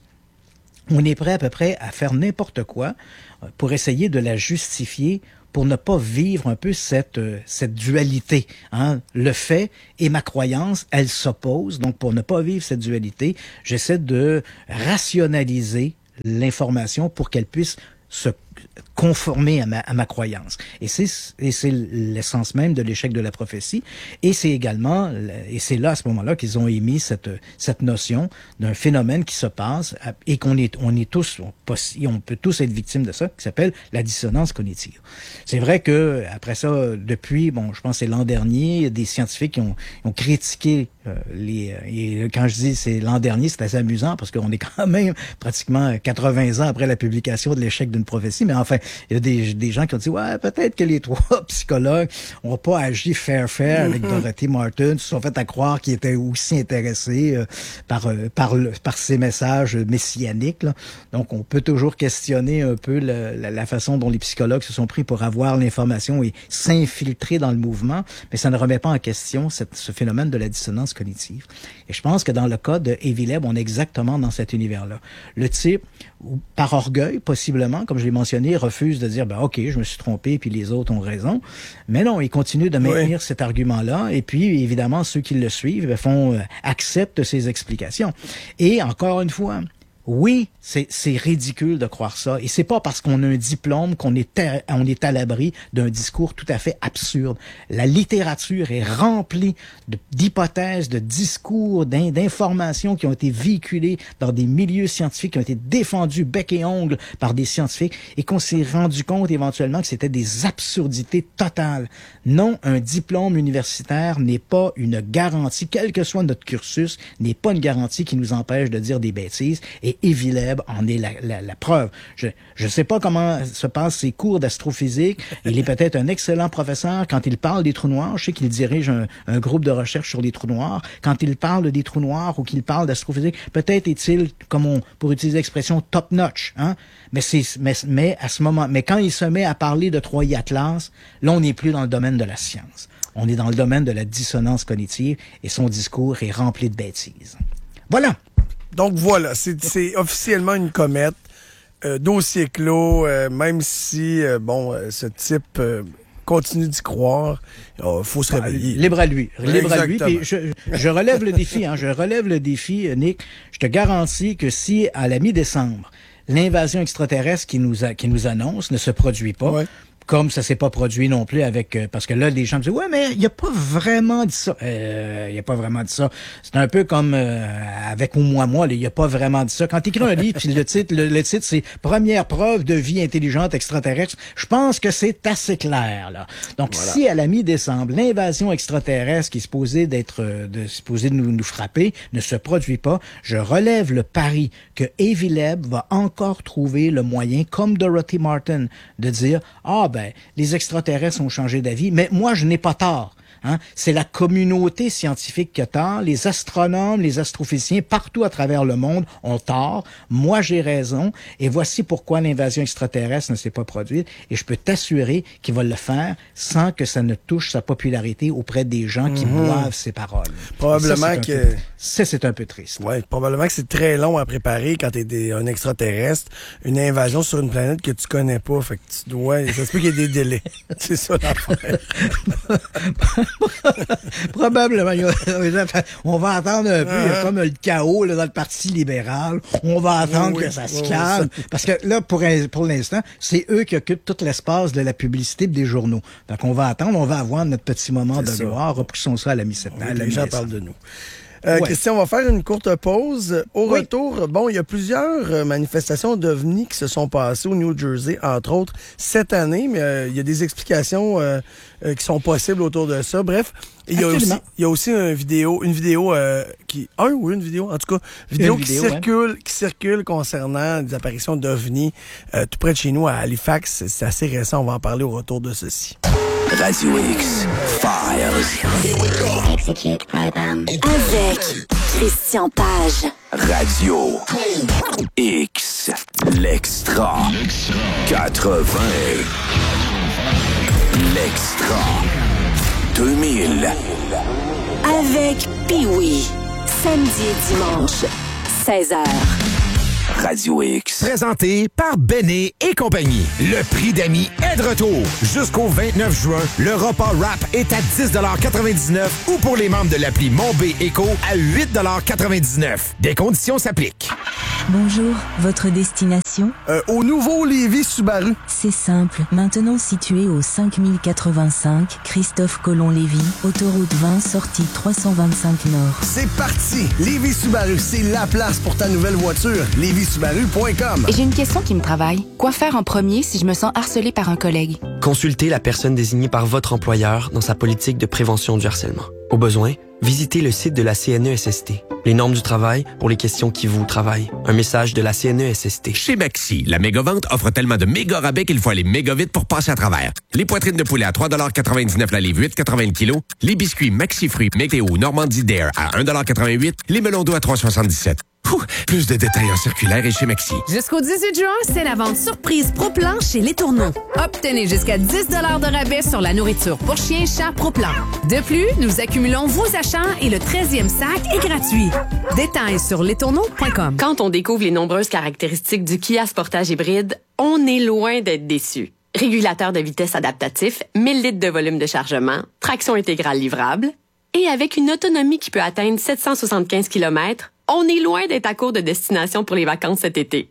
on est prêt à peu près à faire n'importe quoi pour essayer de la justifier, pour ne pas vivre un peu cette euh, cette dualité. Hein? Le fait et ma croyance, elles s'opposent. Donc, pour ne pas vivre cette dualité, j'essaie de rationaliser l'information pour qu'elle puisse se conformer à ma, à ma croyance. Et c'est, et c'est l'essence même de l'échec de la prophétie. Et c'est également, et c'est là, à ce moment-là, qu'ils ont émis cette, cette notion d'un phénomène qui se passe et qu'on est, on est tous, on, on peut tous être victimes de ça, qui s'appelle la dissonance cognitive. C'est vrai que, après ça, depuis, bon, je pense que c'est l'an dernier, il y a des scientifiques qui ont, ont critiqué euh, les, et quand je dis c'est l'an dernier, c'est assez amusant parce qu'on est quand même pratiquement quatre-vingts ans après la publication de l'échec d'une prophétie, mais enfin, il y a des, des gens qui ont dit, ouais, peut-être que les trois psychologues ont pas agi fair-fair avec Dorothy Martin, se sont fait à croire qu'ils étaient aussi intéressés euh, par, euh, par, le, par ces messages messianiques, là. Donc, on peut toujours questionner un peu le, la, la façon dont les psychologues se sont pris pour avoir l'information et s'infiltrer dans le mouvement, mais ça ne remet pas en question cette, ce phénomène de la dissonance cognitive. Et je pense que dans le cas de Evileb, on est exactement dans cet univers-là. Le type, par orgueil, possiblement, comme je l'ai mentionné, refuse de dire, ben ok, je me suis trompé, puis les autres ont raison. Mais non, il continue de maintenir oui. cet argument-là, et puis, évidemment, ceux qui le suivent font, euh, acceptent ses explications. Et, encore une fois, oui, c'est, c'est ridicule de croire ça. Et c'est pas parce qu'on a un diplôme qu'on est à, on est à l'abri d'un discours tout à fait absurde. La littérature est remplie de, d'hypothèses, de discours, d'in, d'informations qui ont été véhiculées dans des milieux scientifiques, qui ont été défendus bec et ongle par des scientifiques et qu'on s'est rendu compte éventuellement que c'était des absurdités totales. Non, un diplôme universitaire n'est pas une garantie, quel que soit notre cursus, n'est pas une garantie qui nous empêche de dire des bêtises. Et Evileb en est la, la, la preuve. Je ne sais pas comment se passent ses cours d'astrophysique. Il est peut-être un excellent professeur quand il parle des trous noirs. Je sais qu'il dirige un, un groupe de recherche sur les trous noirs. Quand il parle des trous noirs ou qu'il parle d'astrophysique, peut-être est-il, comme on, pour utiliser l'expression, top-notch. Hein? Mais, c'est, mais, mais à ce moment, mais quand il se met à parler de Troie Atlas, là, on n'est plus dans le domaine de la science. On est dans le domaine de la dissonance cognitive et son discours est rempli de bêtises. Voilà. Donc voilà, c'est, c'est officiellement une comète, euh, dossier clos, euh, même si, euh, bon, euh, ce type euh, continue d'y croire, il euh, faut se réveiller. Libre à lui, libre à lui. Puis je, je relève le défi, hein, je relève le défi, Nick. Je te garantis que si, à la mi-décembre, l'invasion extraterrestre qui nous, a, qui nous annonce ne se produit pas, ouais. Comme ça s'est pas produit non plus avec... Euh, parce que là, les gens me disent « Ouais, mais il n'y a pas vraiment dit ça. Euh, » Il n'y a pas vraiment dit ça. C'est un peu comme euh, avec moi, moi, il n'y a pas vraiment dit ça. Quand tu écris un livre, puis le titre, le, le titre, c'est « Première preuve de vie intelligente extraterrestre », je pense que c'est assez clair, là. Donc, voilà. Si à la mi-décembre, l'invasion extraterrestre qui est supposée d'être, de, supposée de nous, nous frapper ne se produit pas, je relève le pari que Evileb va encore trouver le moyen, comme Dorothy Martin, de dire « Ah, ben, les extraterrestres ont changé d'avis, mais moi, je n'ai pas tort. » Hein? C'est la communauté scientifique qui a tort. Les astronomes, les astrophysiciens, partout à travers le monde ont tort. Moi, j'ai raison. Et voici pourquoi l'invasion extraterrestre ne s'est pas produite. Et je peux t'assurer qu'il va le faire sans que ça ne touche sa popularité auprès des gens qui mmh. boivent ses paroles. Probablement ça, que... Peu, ça, c'est un peu triste. Oui, probablement que c'est très long à préparer quand t'es des, un extraterrestre, une invasion sur une planète que tu connais pas. Fait que tu dois... Ça se peut qu'il y ait des délais. C'est ça l'affaire. Probablement. On va attendre un peu, il y a comme le chaos là, dans le Parti libéral. On va attendre oui, que ça oui, se calme. Oui, ça... Parce que là, pour, pour l'instant, c'est eux qui occupent tout l'espace de la publicité des journaux. Donc, on va attendre, on va avoir notre petit moment c'est de ça. gloire. Repoussons ça à la mi-septembre. Oui, les gens parlent de nous. Euh, ouais. Christian, on va faire une courte pause. Au oui. retour, bon, il y a plusieurs manifestations d'ovnis qui se sont passées au New Jersey, entre autres, cette année, mais euh, il y a des explications euh, euh, qui sont possibles autour de ça. Bref, il y a aussi, il y a aussi une vidéo, une vidéo euh, qui, un ou une vidéo, en tout cas, vidéo, qui vidéo, circule, ouais. qui circule concernant des apparitions d'ovnis euh, tout près de chez nous à Halifax. C'est assez récent. On va en parler au retour de ceci. Radio X Files. Execute program. Avec Christian Page. Radio X, l'extra quatre-vingts. l'extra deux mille. Avec Pee-Wee. Samedi et dimanche, seize heures. Radio X. Présenté par Béné et compagnie. Le prix d'amis est de retour. Jusqu'au vingt-neuf juin, le repas rap est à dix quatre-vingt-dix-neuf ou pour les membres de l'appli Mon B Éco à huit quatre-vingt-dix-neuf. Des conditions s'appliquent. Bonjour, votre destination? Euh, au nouveau Lévis Subaru. C'est simple. Maintenant situé au cinq mille quatre-vingt-cinq, Christophe Colomb-Lévis, autoroute vingt, sortie trois cent vingt-cinq Nord. C'est parti! Lévis Subaru, c'est la place pour ta nouvelle voiture. lévis subaru point com. J'ai une question qui me travaille. Quoi faire en premier si je me sens harcelée par un collègue? Consultez la personne désignée par votre employeur dans sa politique de prévention du harcèlement. Au besoin, visitez le site de la C N E S S T. Les normes du travail pour les questions qui vous travaillent. Un message de la C N E S S T. Chez Maxi, la méga-vente offre tellement de méga rabais qu'il faut aller méga vite pour passer à travers. Les poitrines de poulet à trois quatre-vingt-dix-neuf la livre, huit quatre-vingts le kilo. Les biscuits Maxi Fruits Météo Normandie Dare à un quatre-vingt-huit. Les melons d'eau à trois soixante-dix-sept. Ouh, plus de détails en circulaire et chez Maxi. Jusqu'au dix-huit juin, c'est la vente surprise Pro-Plan chez Les Tourneaux. Obtenez jusqu'à dix dollars de rabais sur la nourriture pour chiens, chats Pro-Plan. De plus, nous accumulons vos achats et le treizième sac est gratuit. Détails sur les tourneaux point com. Quand on découvre les nombreuses caractéristiques du Kia Sportage hybride, on est loin d'être déçu. Régulateur de vitesse adaptatif, mille litres de volume de chargement, traction intégrale livrable, et avec une autonomie qui peut atteindre sept cent soixante-quinze kilomètres, on est loin d'être à court de destination pour les vacances cet été.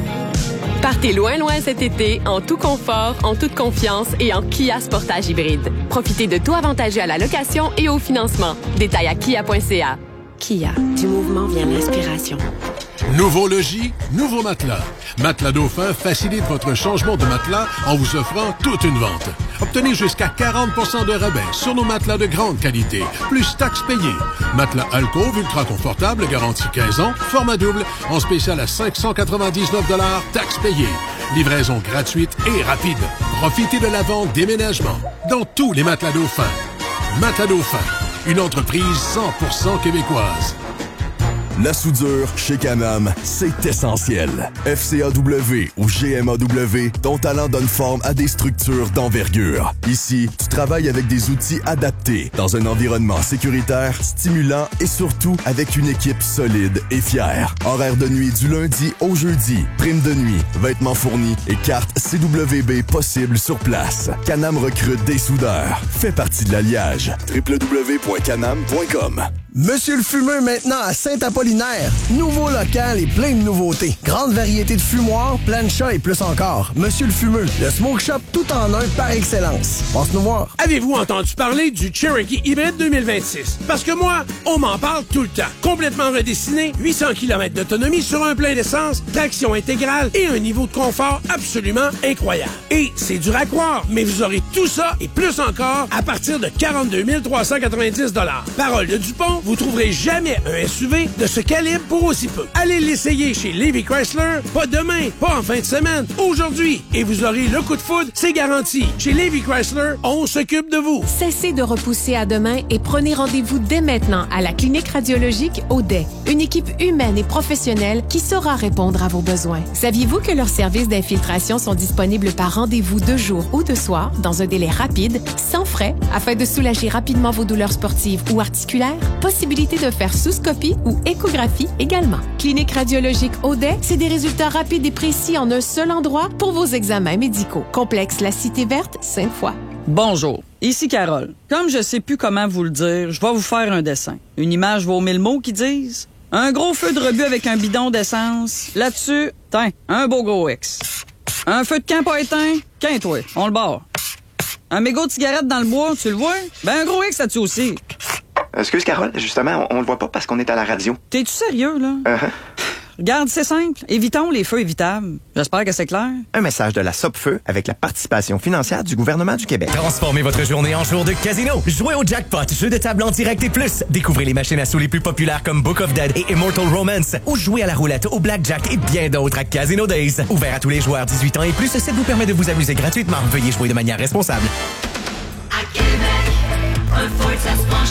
Partez loin, loin cet été, en tout confort, en toute confiance et en Kia Sportage hybride. Profitez de tout avantageux à la location et au financement. Détails à kia point c a. Kia, du mouvement vient l'inspiration. Nouveau logis, nouveau matelas. Matelas Dauphin facilite votre changement de matelas en vous offrant toute une vente. Obtenez jusqu'à quarante pour cent de rabais sur nos matelas de grande qualité, plus taxes payées. Matelas Alcove ultra confortable, garantie quinze ans, format double, en spécial à cinq cent quatre-vingt-dix-neuf dollars, taxes payées. Livraison gratuite et rapide. Profitez de la vente déménagement dans tous les matelas Dauphin. Matelas Dauphin, une entreprise cent pour cent québécoise. La soudure chez Canam, c'est essentiel. F C A W ou G M A W, ton talent donne forme à des structures d'envergure. Ici, tu travailles avec des outils adaptés, dans un environnement sécuritaire, stimulant et surtout avec une équipe solide et fière. Horaire de nuit du lundi au jeudi, prime de nuit, vêtements fournis et carte C W B possible sur place. Canam recrute des soudeurs. Fais partie de l'alliage. w w w point canam point com. Monsieur le fumeux maintenant à Saint-Apollinaire. Nouveau local et plein de nouveautés. Grande variété de fumoirs, plein de chats et plus encore. Monsieur le fumeux, le smoke shop tout en un par excellence. Passe-nous voir. Avez-vous entendu parler du Cherokee Hybrid deux mille vingt-six? Parce que moi, on m'en parle tout le temps. Complètement redessiné, huit cents kilomètres d'autonomie sur un plein d'essence, traction intégrale et un niveau de confort absolument incroyable. Et c'est dur à croire, mais vous aurez tout ça et plus encore à partir de quarante-deux mille trois cent quatre-vingt-dix dollars. Parole de Dupont, vous trouverez jamais un S U V de ce calibre pour aussi peu. Allez l'essayer chez Lévi Chrysler, pas demain, pas en fin de semaine, aujourd'hui. Et vous aurez le coup de foudre, c'est garanti. Chez Lévi Chrysler, on s'occupe de vous. Cessez de repousser à demain et prenez rendez-vous dès maintenant à la clinique radiologique Audet. Une équipe humaine et professionnelle qui saura répondre à vos besoins. Saviez-vous que leurs services d'infiltration sont disponibles par rendez-vous de jour ou de soir dans un délai rapide, sans frais, afin de soulager rapidement vos douleurs sportives ou articulaires? Possibilité de faire sous-scopie ou échographie également. Clinique radiologique Audet, c'est des résultats rapides et précis en un seul endroit pour vos examens médicaux. Complexe La Cité Verte, Sainte-Foy. Bonjour, ici Carole. Comme je sais plus comment vous le dire, je vais vous faire un dessin. Une image vaut mille mots qui disent un gros feu de rebut avec un bidon d'essence. Là-dessus, tiens, un beau gros X. Un feu de camp pas éteint, qu'un-toi, on le barre. Un mégot de cigarette dans le bois, tu le vois? Ben un gros X là-dessus aussi. Excuse, Carole, justement, on, on le voit pas parce qu'on est à la radio. T'es-tu sérieux, là? Uh-huh. Regarde, c'est simple. Évitons les feux évitables. J'espère que c'est clair. Un message de la Sopfeu avec la participation financière du gouvernement du Québec. Transformez votre journée en jour de casino. Jouez au jackpot, jeu de table en direct et plus. Découvrez les machines à sous les plus populaires comme Book of Dead et Immortal Romance. Ou jouez à la roulette, au blackjack et bien d'autres à Casino Days. Ouvert à tous les joueurs dix-huit ans et plus, ça vous permet de vous amuser gratuitement. Veuillez jouer de manière responsable. À Québec, un Ford, ça se penche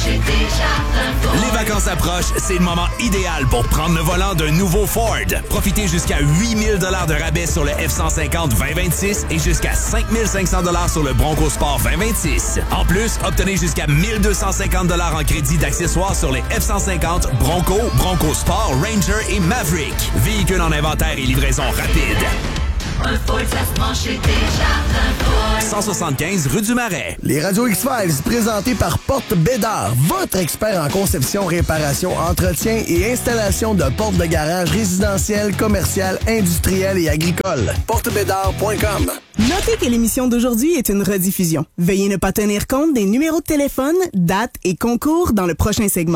Les vacances approchent, c'est le moment idéal pour prendre le volant d'un nouveau Ford. Profitez jusqu'à huit mille dollars de rabais sur le F cent cinquante vingt vingt-six et jusqu'à cinq mille cinq cents dollars sur le Bronco Sport vingt vingt-six. En plus, obtenez jusqu'à mille deux cent cinquante dollars en crédit d'accessoires sur les F cent cinquante, Bronco, Bronco Sport, Ranger et Maverick. Véhicules en inventaire et livraison rapide. Un Ford, ça se mange chez Desjardins Ford. cent soixante-quinze rue du Marais. Les radios X-Files, présentés par Porte Bédard, votre expert en conception, réparation, entretien et installation de portes de garage résidentielles, commerciales, industrielles et agricoles. porte bédard point com. Notez que l'émission d'aujourd'hui est une rediffusion. Veuillez ne pas tenir compte des numéros de téléphone, dates et concours dans le prochain segment.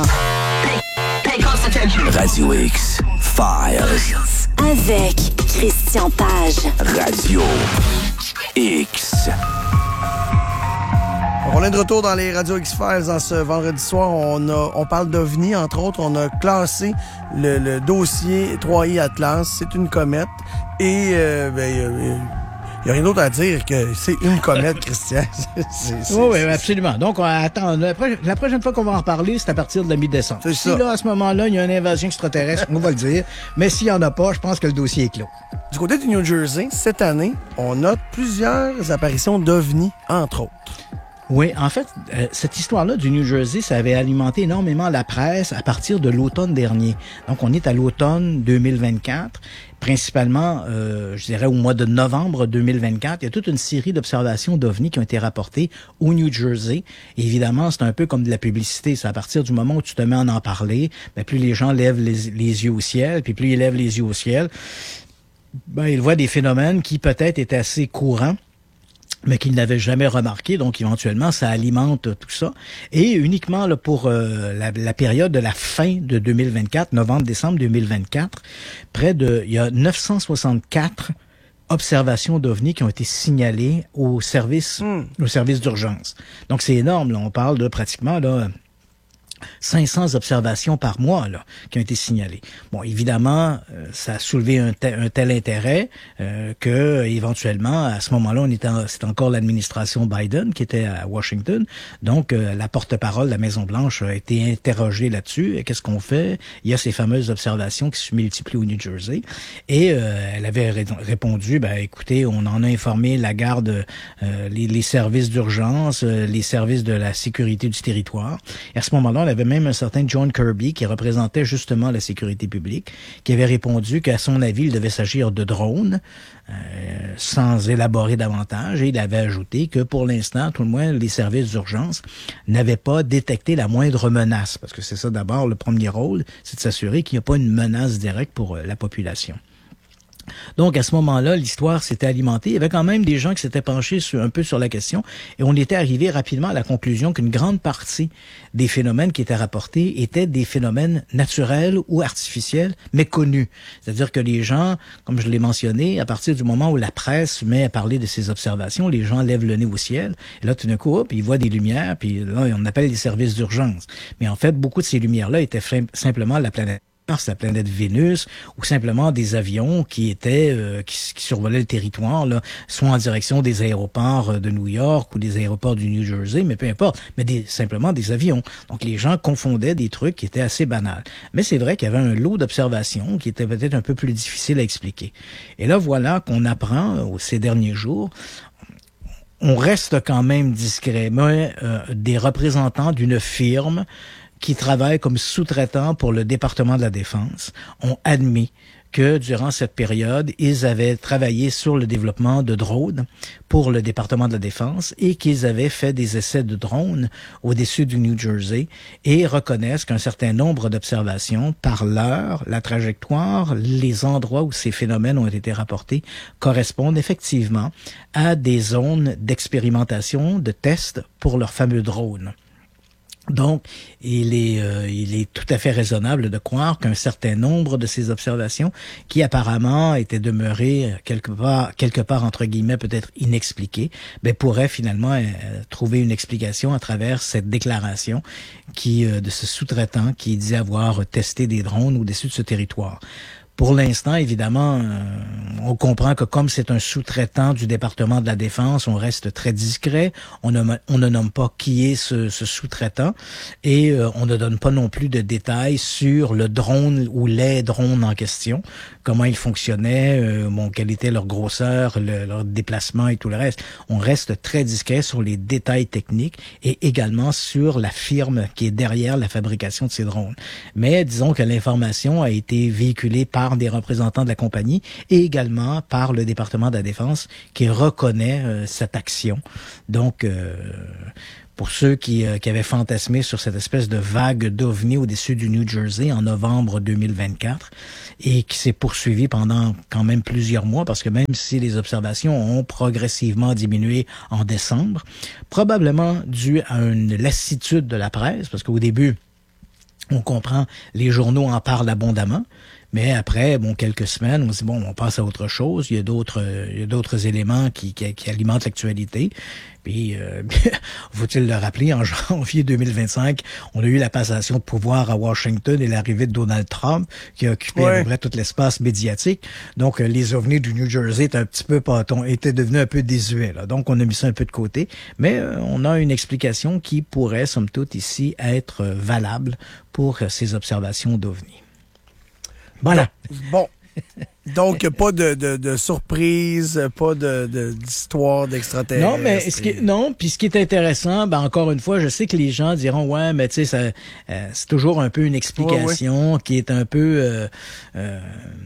Radio X Files. Avec Christian Page. Radio X. On est de retour dans les Radio X-Files en ce vendredi soir. On, a, on parle d'OVNI, entre autres. On a classé le, le dossier trois I Atlas. C'est une comète. Et euh, ben, euh, il n'y a rien d'autre à dire que c'est une comète, Christian. c'est, c'est, oui, oui, absolument. Donc, on attend. La, la prochaine fois qu'on va en parler, c'est à partir de la mi-décembre. C'est si ça. là, à ce moment-là, il y a une invasion extraterrestre, on va le dire. Mais s'il n'y en a pas, je pense que le dossier est clos. Du côté du New Jersey, cette année, on note plusieurs apparitions d'OVNI, entre autres. Oui, en fait, euh, cette histoire-là du New Jersey, ça avait alimenté énormément la presse à partir de l'automne dernier. Donc, on est à l'automne deux mille vingt-quatre. Principalement, euh, je dirais au mois de novembre deux mille vingt-quatre, il y a toute une série d'observations d'OVNI qui ont été rapportées au New Jersey. Et évidemment, c'est un peu comme de la publicité. C'est à partir du moment où tu te mets à en parler, ben, plus les gens lèvent les, les yeux au ciel, puis plus ils lèvent les yeux au ciel, ben, ils voient des phénomènes qui peut-être étaient assez courants, mais qu'ils n'avaient jamais remarqué, donc éventuellement, ça alimente tout ça. Et uniquement là, pour euh, la, la période de la fin de deux mille vingt-quatre, novembre-décembre deux mille vingt-quatre, près de, il y a neuf cent soixante-quatre observations d'OVNI qui ont été signalées au service, mm. au service d'urgence. Donc c'est énorme, là, on parle de pratiquement là cinq cents observations par mois là, qui ont été signalées. Bon, évidemment, euh, ça a soulevé un, te, un tel intérêt euh, que, éventuellement, à ce moment-là, on était en, c'était encore l'administration Biden qui était à Washington. Donc, euh, la porte-parole de la Maison-Blanche a été interrogée là-dessus. Et qu'est-ce qu'on fait? Il y a ces fameuses observations qui se multiplient au New Jersey. Et euh, elle avait ré- répondu, ben, écoutez, on en a informé la garde, euh, les, les services d'urgence, euh, les services de la sécurité du territoire. Et à ce moment-là, on avait même un certain John Kirby qui représentait justement la sécurité publique, qui avait répondu qu'à son avis, il devait s'agir de drones, euh, sans élaborer davantage. Et il avait ajouté que pour l'instant, tout le moins, les services d'urgence n'avaient pas détecté la moindre menace. Parce que c'est ça d'abord, le premier rôle, c'est de s'assurer qu'il n'y a pas une menace directe pour euh, la population. Donc, à ce moment-là, l'histoire s'était alimentée. Il y avait quand même des gens qui s'étaient penchés sur, un peu sur la question et on était arrivé rapidement à la conclusion qu'une grande partie des phénomènes qui étaient rapportés étaient des phénomènes naturels ou artificiels, mais connus. C'est-à-dire que les gens, comme je l'ai mentionné, à partir du moment où la presse se met à parler de ces observations, les gens lèvent le nez au ciel et là, tout d'un coup, hop, ils voient des lumières, puis là, on appelle les services d'urgence. Mais en fait, beaucoup de ces lumières-là étaient simplement la planète Mars, la planète Vénus, ou simplement des avions qui étaient euh, qui, qui survolaient le territoire, là, soit en direction des aéroports de New York ou des aéroports du New Jersey, mais peu importe, mais des, simplement des avions. Donc les gens confondaient des trucs qui étaient assez banals. Mais c'est vrai qu'il y avait un lot d'observations qui était peut-être un peu plus difficile à expliquer. Et là, voilà qu'on apprend euh, ces derniers jours. On reste quand même discret, mais euh, des représentants d'une firme qui travaillent comme sous-traitants pour le département de la Défense ont admis que durant cette période, ils avaient travaillé sur le développement de drones pour le département de la Défense et qu'ils avaient fait des essais de drones au-dessus du New Jersey et reconnaissent qu'un certain nombre d'observations par l'heure, la trajectoire, les endroits où ces phénomènes ont été rapportés correspondent effectivement à des zones d'expérimentation, de tests pour leurs fameux drones. Donc, il est, euh, il est tout à fait raisonnable de croire qu'un certain nombre de ces observations, qui apparemment étaient demeurées quelque part, quelque part entre guillemets peut-être inexpliquées, ben pourraient finalement euh, trouver une explication à travers cette déclaration qui euh, de ce sous-traitant qui dit avoir testé des drones au-dessus de ce territoire. Pour l'instant, évidemment, euh, on comprend que comme c'est un sous-traitant du département de la Défense, on reste très discret. On ne, on ne nomme pas qui est ce, ce sous-traitant et euh, on ne donne pas non plus de détails sur le drone ou les drones en question, comment ils fonctionnaient, euh, bon, quelle était leur grosseur, le, leur déplacement et tout le reste. On reste très discret sur les détails techniques et également sur la firme qui est derrière la fabrication de ces drones. Mais disons que l'information a été véhiculée par des représentants de la compagnie et également par le département de la Défense qui reconnaît euh, cette action. Donc, euh, pour ceux qui, euh, qui avaient fantasmé sur cette espèce de vague d'ovnis au-dessus du New Jersey en novembre deux mille vingt-quatre et qui s'est poursuivie pendant quand même plusieurs mois parce que même si les observations ont progressivement diminué en décembre, probablement dû à une lassitude de la presse parce qu'au début, on comprend, les journaux en parlent abondamment. Mais après, bon, quelques semaines, on se dit, bon, on passe à autre chose. Il y a d'autres, il y a d'autres éléments qui, qui, qui alimentent l'actualité. Puis, euh, faut-il le rappeler, en janvier deux mille vingt-cinq, on a eu la passation de pouvoir à Washington et l'arrivée de Donald Trump, qui a occupé ouais. à peu près tout l'espace médiatique. Donc, euh, les ovnis du New Jersey étaient un petit peu pâtons, étaient devenus un peu désuets, là. Donc, on a mis ça un peu de côté. Mais euh, on a une explication qui pourrait, somme toute, ici, être valable pour euh, ces observations d'ovnis. Voilà. Bon. Donc, pas de, de, de surprise, pas de, de, d'histoire d'extraterrestres. Non, mais ce qui, non, puis ce qui est intéressant, ben encore une fois, je sais que les gens diront, ouais, mais tu sais, ça, euh, c'est toujours un peu une explication ouais, ouais. qui est un peu, euh, euh,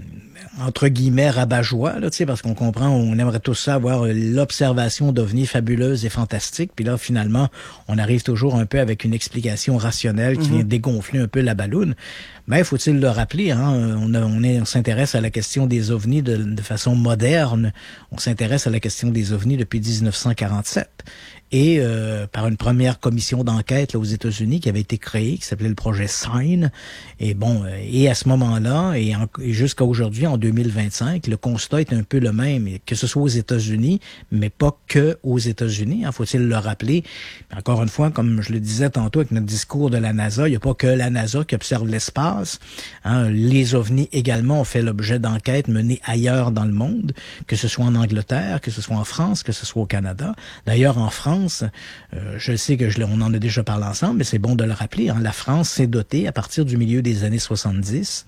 entre guillemets, rabat-joie, là, tu sais, parce qu'on comprend, on aimerait tous ça avoir l'observation d'ovnis fabuleuse et fantastique, puis là, finalement, on arrive toujours un peu avec une explication rationnelle qui mm-hmm. vient dégonfler un peu la balloune. Mais faut-il le rappeler, hein, on, a, on, est, on s'intéresse à la question des ovnis de, de façon moderne. On s'intéresse à la question des ovnis depuis dix-neuf cent quarante-sept. Et euh, par une première commission d'enquête là, aux États-Unis qui avait été créée, qui s'appelait le projet SIGN. Et bon, euh, et à ce moment-là, et, en, et jusqu'à aujourd'hui, en deux mille vingt-cinq, le constat est un peu le même, que ce soit aux États-Unis, mais pas que aux États-Unis, hein, faut-il le rappeler. Encore une fois, comme je le disais tantôt avec notre discours de la NASA, il n'y a pas que la NASA qui observe l'espace. Hein, les ovnis également ont fait l'objet d'enquêtes menées ailleurs dans le monde, que ce soit en Angleterre, que ce soit en France, que ce soit au Canada. D'ailleurs, en France, Euh, je sais que je, on en a déjà parlé ensemble, mais c'est bon de le rappeler. Hein, la France s'est dotée, à partir du milieu des années soixante-dix,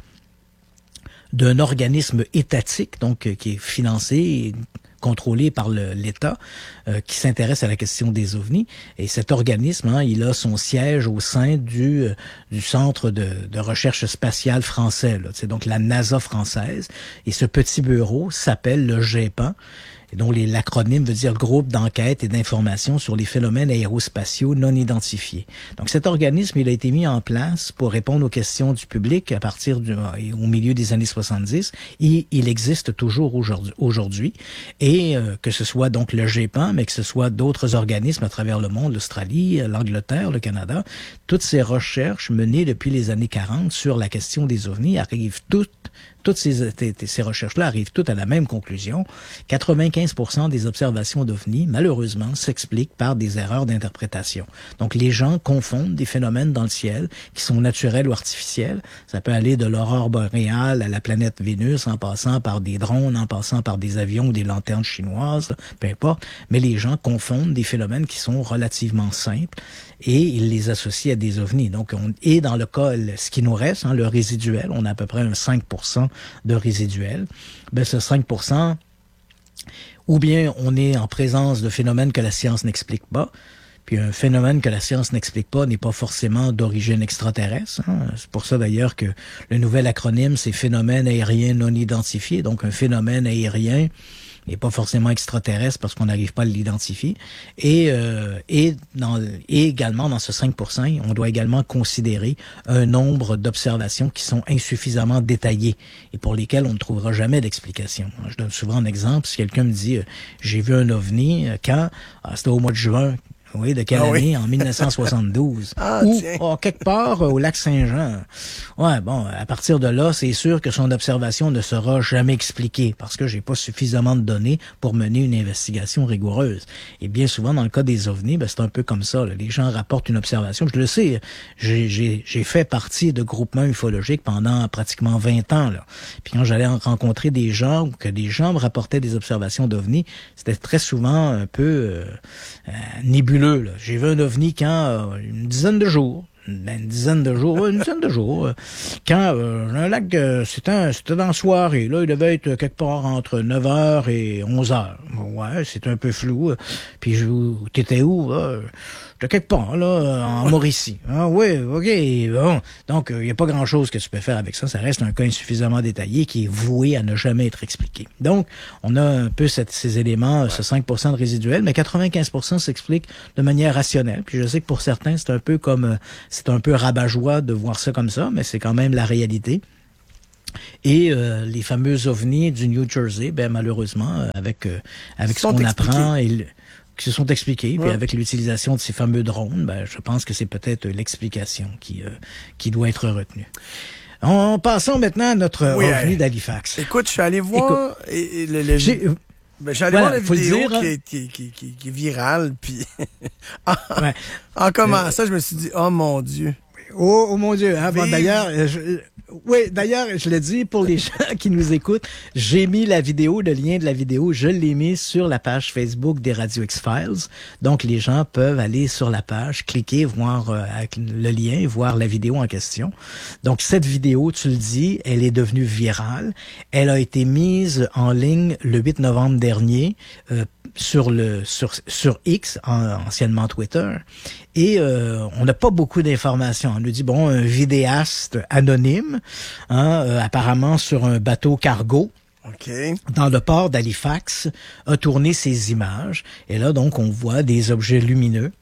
d'un organisme étatique, donc euh, qui est financé et contrôlé par le, l'État, euh, qui s'intéresse à la question des ovnis. Et cet organisme, hein, il a son siège au sein du, euh, du Centre de, de recherche spatiale français. Là. C'est donc la NASA française. Et ce petit bureau s'appelle le GEPAN. Et dont les, l'acronyme veut dire Groupe d'enquête et d'information sur les phénomènes aérospatiaux non identifiés. Donc cet organisme, il a été mis en place pour répondre aux questions du public à partir du au milieu des années soixante-dix. Et il existe toujours aujourd'hui. aujourd'hui. Et euh, que ce soit donc le GEPAN, mais que ce soit d'autres organismes à travers le monde, l'Australie, l'Angleterre, le Canada, toutes ces recherches menées depuis les années quarante sur la question des ovnis arrivent toutes Toutes ces, ces recherches-là arrivent toutes à la même conclusion. quatre-vingt-quinze pour cent des observations d'ovnis, malheureusement, s'expliquent par des erreurs d'interprétation. Donc, les gens confondent des phénomènes dans le ciel qui sont naturels ou artificiels. Ça peut aller de l'aurore boréale à la planète Vénus, en passant par des drones, en passant par des avions ou des lanternes chinoises, peu importe. Mais les gens confondent des phénomènes qui sont relativement simples et ils les associent à des ovnis. Donc, on, et dans le cas, ce qui nous reste, hein, le résiduel, on a à peu près un cinq pour cent de résiduel. Ben, ce cinq pour cent, ou bien on est en présence de phénomènes que la science n'explique pas, puis un phénomène que la science n'explique pas n'est pas forcément d'origine extraterrestre. Hein. C'est pour ça d'ailleurs que le nouvel acronyme, c'est phénomène aérien non identifié. Donc, un phénomène aérien n'est pas forcément extraterrestre parce qu'on n'arrive pas à l'identifier. Et, euh, et, dans, et également, dans ce cinq pour cent, on doit également considérer un nombre d'observations qui sont insuffisamment détaillées et pour lesquelles on ne trouvera jamais d'explication. Je donne souvent un exemple. Si quelqu'un me dit euh, « j'ai vu un ovni », quand? Ah, c'était au mois de juin. Oui, de quelle ah, année? oui. En mille neuf cent soixante-douze. Ah, Ou tiens. oh, quelque part euh, au lac Saint-Jean. Ouais, bon, à partir de là, c'est sûr que son observation ne sera jamais expliquée parce que j'ai pas suffisamment de données pour mener une investigation rigoureuse. Et bien souvent, dans le cas des ovnis, ben, c'est un peu comme ça. Là. Les gens rapportent une observation. Je le sais, j'ai, j'ai, j'ai fait partie de groupements ufologiques pendant pratiquement vingt ans. Là. Puis quand j'allais rencontrer des gens ou que des gens me rapportaient des observations d'ovnis, c'était très souvent un peu euh, euh, nébuleux. Là. J'ai vu un ovni quand euh, une dizaine de jours. Ben, une dizaine de jours, une dizaine de jours. Euh, quand euh, un lac, euh, c'était, un, c'était dans la soirée. Là, il devait être quelque part entre neuf heures et onze heures. Ouais, c'est un peu flou. Puis je, t'étais où, là? J'étais quelque part, là, en Mauricie. Ah oui, OK. Bon. Donc, il euh, n'y a pas grand-chose que tu peux faire avec ça. Ça reste un cas insuffisamment détaillé qui est voué à ne jamais être expliqué. Donc, on a un peu cette, ces éléments, ouais. ce cinq pour cent de résiduel, mais quatre-vingt-quinze pour cent s'explique de manière rationnelle. Puis je sais que pour certains, c'est un peu comme... C'est un peu rabat-joie de voir ça comme ça, mais c'est quand même la réalité. Et euh, les fameux ovnis du New Jersey, ben malheureusement, avec euh, avec ce qu'on expliqués. apprend et qui se sont expliqués, ouais. puis avec l'utilisation de ces fameux drones, ben je pense que c'est peut-être l'explication qui euh, qui doit être retenue. En passons maintenant à notre oui, ovni euh, d'Halifax. Écoute, je suis allé voir écoute, et, et, le, le, j'ai, ben, j'allais voilà, voir la vidéo dire, qui, est, qui, qui, qui, qui est virale, puis en, ouais. en commençant, euh, je me suis dit, oh mon Dieu. Oh, oh mon Dieu, hein, bon, d'ailleurs, je, oui, d'ailleurs, je le dis pour les gens qui nous écoutent, j'ai mis la vidéo, le lien de la vidéo, je l'ai mis sur la page Facebook des Radio X-Files. Donc, les gens peuvent aller sur la page, cliquer, voir euh, le lien, voir la vidéo en question. Donc, cette vidéo, tu le dis, elle est devenue virale. Elle a été mise en ligne le huit novembre dernier euh, sur le sur sur X, en, anciennement Twitter. Et euh, on n'a pas beaucoup d'informations. On nous dit, bon, un vidéaste anonyme, hein, euh, apparemment sur un bateau cargo, okay. dans le port d'Halifax, a tourné ces images. Et là, donc, on voit des objets lumineux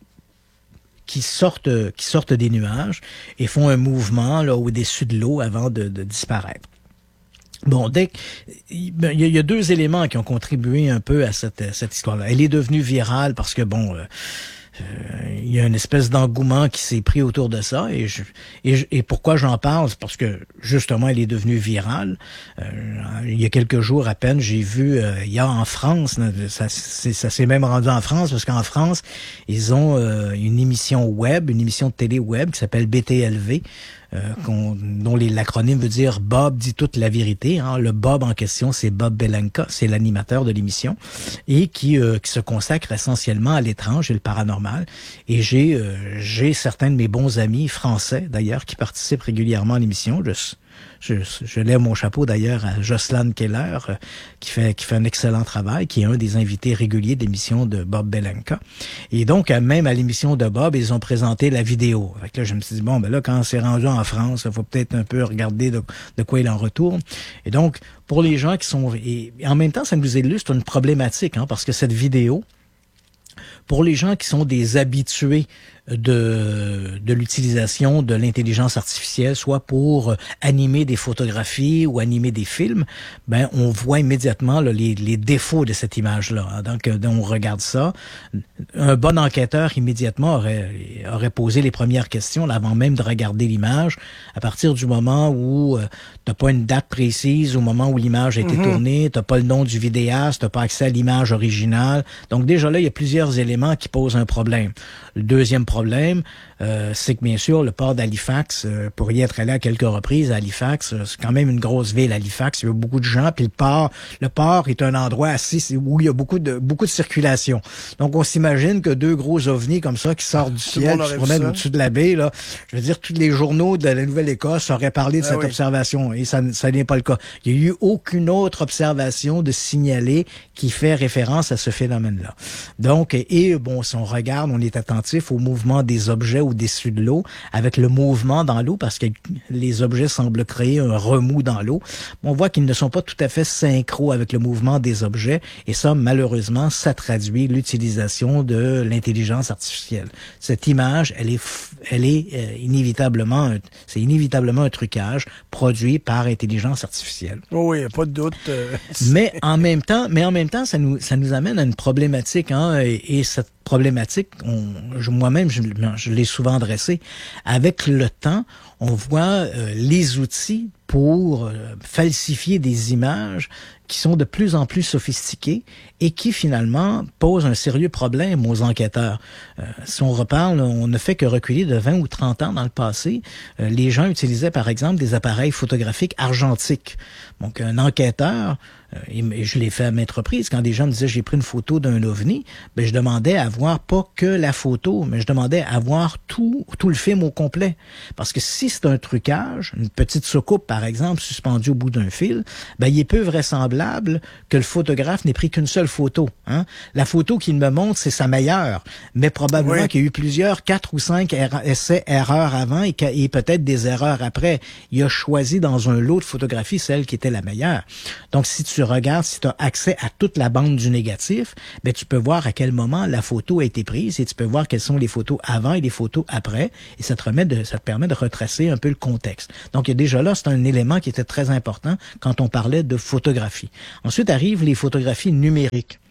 qui sortent qui sortent des nuages et font un mouvement là au-dessus de l'eau avant de, de disparaître. Bon, dès il y, y a deux éléments qui ont contribué un peu à cette, cette histoire-là. Elle est devenue virale parce que, bon... Euh, Euh, il y a une espèce d'engouement qui s'est pris autour de ça et, je, et, je, et pourquoi j'en parle, c'est parce que justement elle est devenue virale. Euh, il y a quelques jours à peine, j'ai vu euh, il y a en France, ça, c'est, ça s'est même rendu en France parce qu'en France ils ont euh, une émission web, une émission de télé web qui s'appelle B T L V. Euh, qu'on, dont les, l'acronyme veut dire Bob dit toute la vérité. Hein. Le Bob en question, c'est Bob Belenka, c'est l'animateur de l'émission et qui, euh, qui se consacre essentiellement à l'étrange et le paranormal. Et j'ai, euh, j'ai certains de mes bons amis français d'ailleurs qui participent régulièrement à l'émission. Je, je, je lève mon chapeau d'ailleurs à Jocelyn Keller euh, qui fait qui fait un excellent travail, qui est un des invités réguliers d'émission de Bob Belenka. Et donc même à l'émission de Bob, ils ont présenté la vidéo. Fait que là, je me suis dit bon ben là quand c'est rendu en France, il faut peut-être un peu regarder de, de quoi il en retourne. Et donc pour les gens qui sont et, et en même temps ça nous illustre une problématique hein, parce que cette vidéo pour les gens qui sont des habitués de de l'utilisation de l'intelligence artificielle, soit pour animer des photographies ou animer des films, ben on voit immédiatement là, les, les défauts de cette image-là. Donc, on regarde ça. Un bon enquêteur, immédiatement, aurait, aurait posé les premières questions là, avant même de regarder l'image. À partir du moment où euh, t'as pas une date précise, au moment où l'image a été mm-hmm. tournée, t'as pas le nom du vidéaste, t'as pas accès à l'image originale. Donc, déjà là, il y a plusieurs éléments qui posent un problème. Le deuxième problème, euh, c'est que bien sûr, le port d'Halifax, euh, pour y être allé à quelques reprises à Halifax, euh, c'est quand même une grosse ville, Halifax, il y a beaucoup de gens, puis le port, le port est un endroit assez où il y a beaucoup de beaucoup de circulation. Donc on s'imagine que deux gros ovnis comme ça qui sortent du ciel, qui se promènent au-dessus de la baie, là, je veux dire, tous les journaux de la Nouvelle-Écosse auraient parlé de ah cette oui. observation, et ça, ça n'est pas le cas. Il n'y a eu aucune autre observation de signalée qui fait référence à ce phénomène-là. Donc, et bon, si on regarde, on est attentif au mouvement des objets au-dessus de l'eau, avec le mouvement dans l'eau, parce que les objets semblent créer un remous dans l'eau. On voit qu'ils ne sont pas tout à fait synchro avec le mouvement des objets, et ça, malheureusement, ça traduit l'utilisation de l'intelligence artificielle. Cette image, elle est, elle est euh, inévitablement, un, c'est inévitablement un trucage produit par intelligence artificielle. Oh oui, pas de doute. Euh, mais en même temps, mais en même temps, ça nous, ça nous amène à une problématique, hein, et, et cette problématique, on, je, moi-même, je, je l'ai souvent adressé. Avec le temps, on voit euh, les outils pour euh, falsifier des images qui sont de plus en plus sophistiquées et qui finalement posent un sérieux problème aux enquêteurs. Euh, si on reparle, on ne fait que reculer de vingt ou trente ans dans le passé. Euh, les gens utilisaient par exemple des appareils photographiques argentiques. Donc un enquêteur, euh, et je l'ai fait à maintes reprises, quand des gens me disaient j'ai pris une photo d'un ovni, ben je demandais à voir pas que la photo, mais je demandais à voir tout, tout le film au complet. Parce que si c'est un trucage, une petite soucoupe par exemple suspendue au bout d'un fil, ben il est peu vraisemblable que le photographe n'ait pris qu'une seule photo. Hein? La photo qu'il me montre, c'est sa meilleure, mais probablement oui. qu'il y a eu plusieurs, quatre ou cinq er- essais erreurs avant et, et peut-être des erreurs après. Il a choisi dans un lot de photographies celle qui était la meilleure. Donc si tu regardes, si tu as accès à toute la bande du négatif, ben tu peux voir à quel moment la photo a été prise et tu peux voir quelles sont les photos avant et les photos après et ça te remet de, ça te permet de retracer un peu le contexte. Donc il y a déjà là, c'est un élément qui était très important quand on parlait de photographie. Ensuite arrivent les photographies numériques.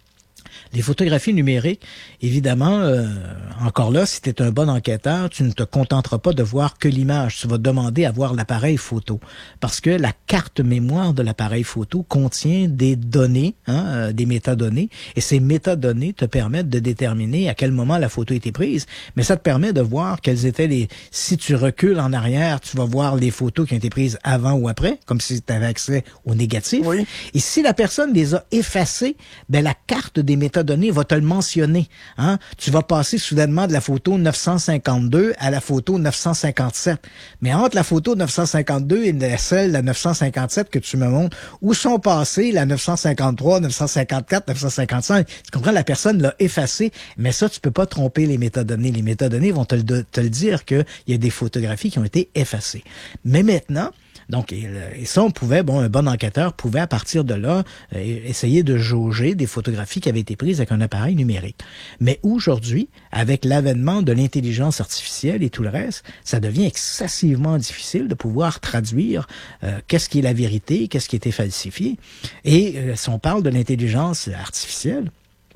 Les photographies numériques, évidemment, euh, encore là, si tu es un bon enquêteur, tu ne te contenteras pas de voir que l'image. Tu vas demander à voir l'appareil photo. Parce que la carte mémoire de l'appareil photo contient des données, hein, euh, des métadonnées. Et ces métadonnées te permettent de déterminer à quel moment la photo a été prise. Mais ça te permet de voir quelles étaient les... Si tu recules en arrière, tu vas voir les photos qui ont été prises avant ou après, comme si tu avais accès au négatif. Oui. Et si la personne les a effacées, ben la carte des métadonnées va te le mentionner. Hein? Tu vas passer soudainement de la photo neuf cent cinquante-deux à la photo neuf cent cinquante-sept. Mais entre la photo neuf cent cinquante-deux et celle de neuf cent cinquante-sept que tu me montres, où sont passées la neuf cent cinquante-trois, neuf cent cinquante-quatre, neuf cent cinquante-cinq? Tu comprends? La personne l'a effacée. Mais ça, tu peux pas tromper les métadonnées. Les métadonnées vont te le, te le dire qu'il y a des photographies qui ont été effacées. Mais maintenant, donc, et, et ça, on pouvait, bon, un bon enquêteur pouvait, à partir de là, euh, essayer de jauger des photographies qui avaient été prises avec un appareil numérique. Mais aujourd'hui, avec l'avènement de l'intelligence artificielle et tout le reste, ça devient excessivement difficile de pouvoir traduire euh, qu'est-ce qui est la vérité, qu'est-ce qui a été falsifié. Et euh, si on parle de l'intelligence artificielle,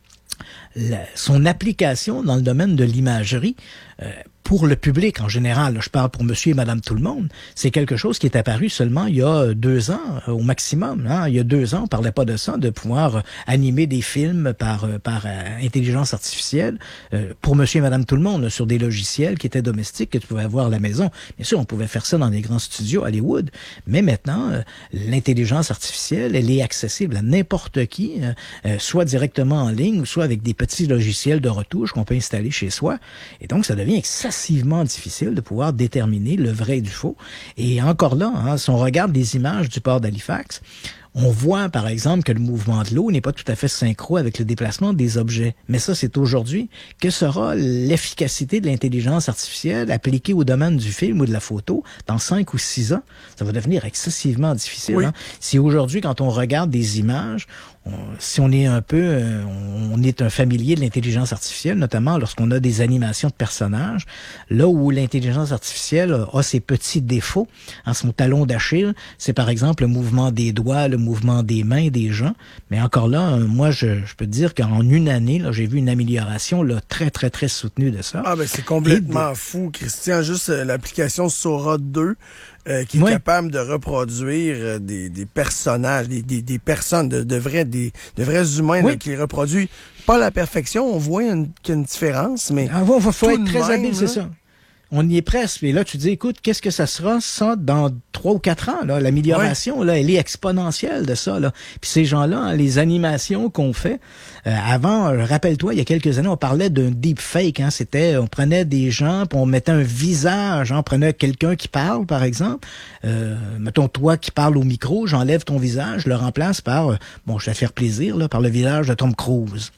la, son application dans le domaine de l'imagerie, euh, pour le public en général, là, je parle pour monsieur et madame tout le monde, c'est quelque chose qui est apparu seulement il y a deux ans euh, au maximum. Hein. Il y a deux ans, on parlait pas de ça, de pouvoir euh, animer des films par euh, par euh, intelligence artificielle euh, pour monsieur et madame tout le monde, là, sur des logiciels qui étaient domestiques que tu pouvais avoir à la maison. Bien sûr, on pouvait faire ça dans des grands studios Hollywood, mais maintenant, euh, l'intelligence artificielle, elle est accessible à n'importe qui, euh, euh, soit directement en ligne, ou soit avec des petits logiciels de retouche qu'on peut installer chez soi. Et donc, ça devient excessivement difficile de pouvoir déterminer le vrai du faux. Et encore là, hein, si on regarde les images du port d'Halifax, on voit, par exemple, que le mouvement de l'eau n'est pas tout à fait synchro avec le déplacement des objets. Mais ça, c'est aujourd'hui. Que sera l'efficacité de l'intelligence artificielle appliquée au domaine du film ou de la photo dans cinq ou six ans? Ça va devenir excessivement difficile. Oui. Hein? Si aujourd'hui, quand on regarde des images, on, si on est un peu, euh, on est un familier de l'intelligence artificielle, notamment lorsqu'on a des animations de personnages, là où l'intelligence artificielle a ses petits défauts, hein, son talon d'Achille, c'est par exemple le mouvement des doigts, le mouvement des mains des gens. Mais encore là, moi, je, je peux te dire qu'en une année, là, j'ai vu une amélioration là, très, très, très soutenue de ça. Ah ben c'est complètement de... fou, Christian. Juste euh, l'application Sora deux, euh, qui est oui. capable de reproduire euh, des, des personnages, des, des, des personnes, de, de, vrais, des, de vrais humains oui. là, qui les reproduit. Pas à la perfection, on voit une, qu'il y a une différence, mais... Ah, il faut, faut être très habile, c'est ça. On y est presque. Et là, tu dis, écoute, qu'est-ce que ça sera, ça, dans trois ou quatre ans, là? L'amélioration, ouais. là, elle est exponentielle de ça, là. Puis ces gens-là, hein, les animations qu'on fait, euh, avant, euh, rappelle-toi, il y a quelques années, on parlait d'un deepfake, hein. C'était, on prenait des gens, puis on mettait un visage, hein. On prenait quelqu'un qui parle, par exemple. Euh, mettons, toi qui parles au micro, j'enlève ton visage, je le remplace par, euh, bon, je vais faire plaisir, là, par le visage de Tom Cruise.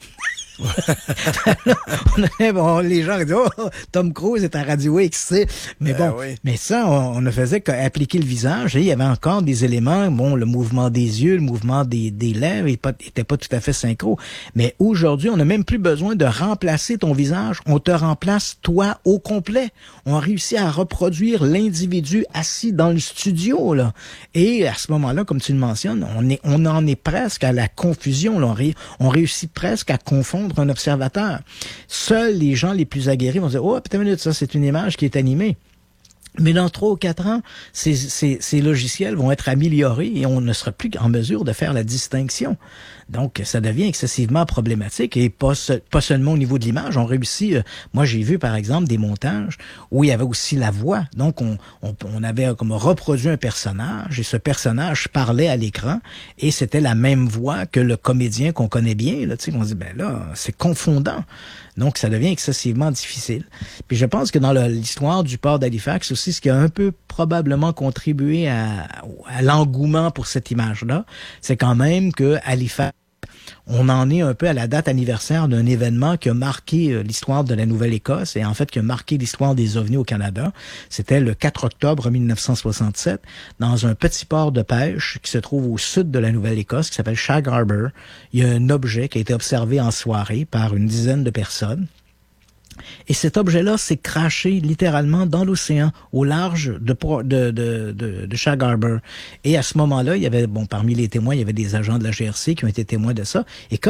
Bon, les gens disent, oh, Tom Cruise est à Radio X, tu sais. Mais bon, euh, oui. mais ça, on, on ne faisait qu'appliquer le visage et il y avait encore des éléments, bon, le mouvement des yeux, le mouvement des, des lèvres, il n'était pas tout à fait synchro. Mais aujourd'hui, on n'a même plus besoin de remplacer ton visage. On te remplace toi au complet. On réussit à reproduire l'individu assis dans le studio, là. Et à ce moment-là, comme tu le mentionnes, on est, on en est presque à la confusion, là. On, ré, on réussit presque à confondre prendre pour un observateur. Seuls les gens les plus aguerris vont dire, oh, putain une minute, ça c'est une image qui est animée. Mais dans trois ou quatre ans, ces, ces, ces logiciels vont être améliorés et on ne sera plus en mesure de faire la distinction. Donc, ça devient excessivement problématique et pas, pas seulement au niveau de l'image. On réussit, euh, moi j'ai vu par exemple des montages où il y avait aussi la voix. Donc, on, on, on avait comme reproduit un personnage et ce personnage parlait à l'écran et c'était la même voix que le comédien qu'on connaît bien. Là, tu sais, on se dit, ben là, c'est confondant. Donc, ça devient excessivement difficile. Puis je pense que dans le, l'histoire du port d'Halifax aussi, ce qui a un peu probablement contribué à, à l'engouement pour cette image-là, c'est quand même que Halifax, on en est un peu à la date anniversaire d'un événement qui a marqué euh, l'histoire de la Nouvelle-Écosse et en fait qui a marqué l'histoire des ovnis au Canada. C'était le quatre octobre mille neuf cent soixante-sept dans un petit port de pêche qui se trouve au sud de la Nouvelle-Écosse qui s'appelle Shag Harbour. Il y a un objet qui a été observé en soirée par une dizaine de personnes. Et cet objet-là s'est crashé littéralement dans l'océan, au large de, de, de, de, de Shag Harbour. Et à ce moment-là, il y avait, bon, parmi les témoins, il y avait des agents de la G R C qui ont été témoins de ça. Et comme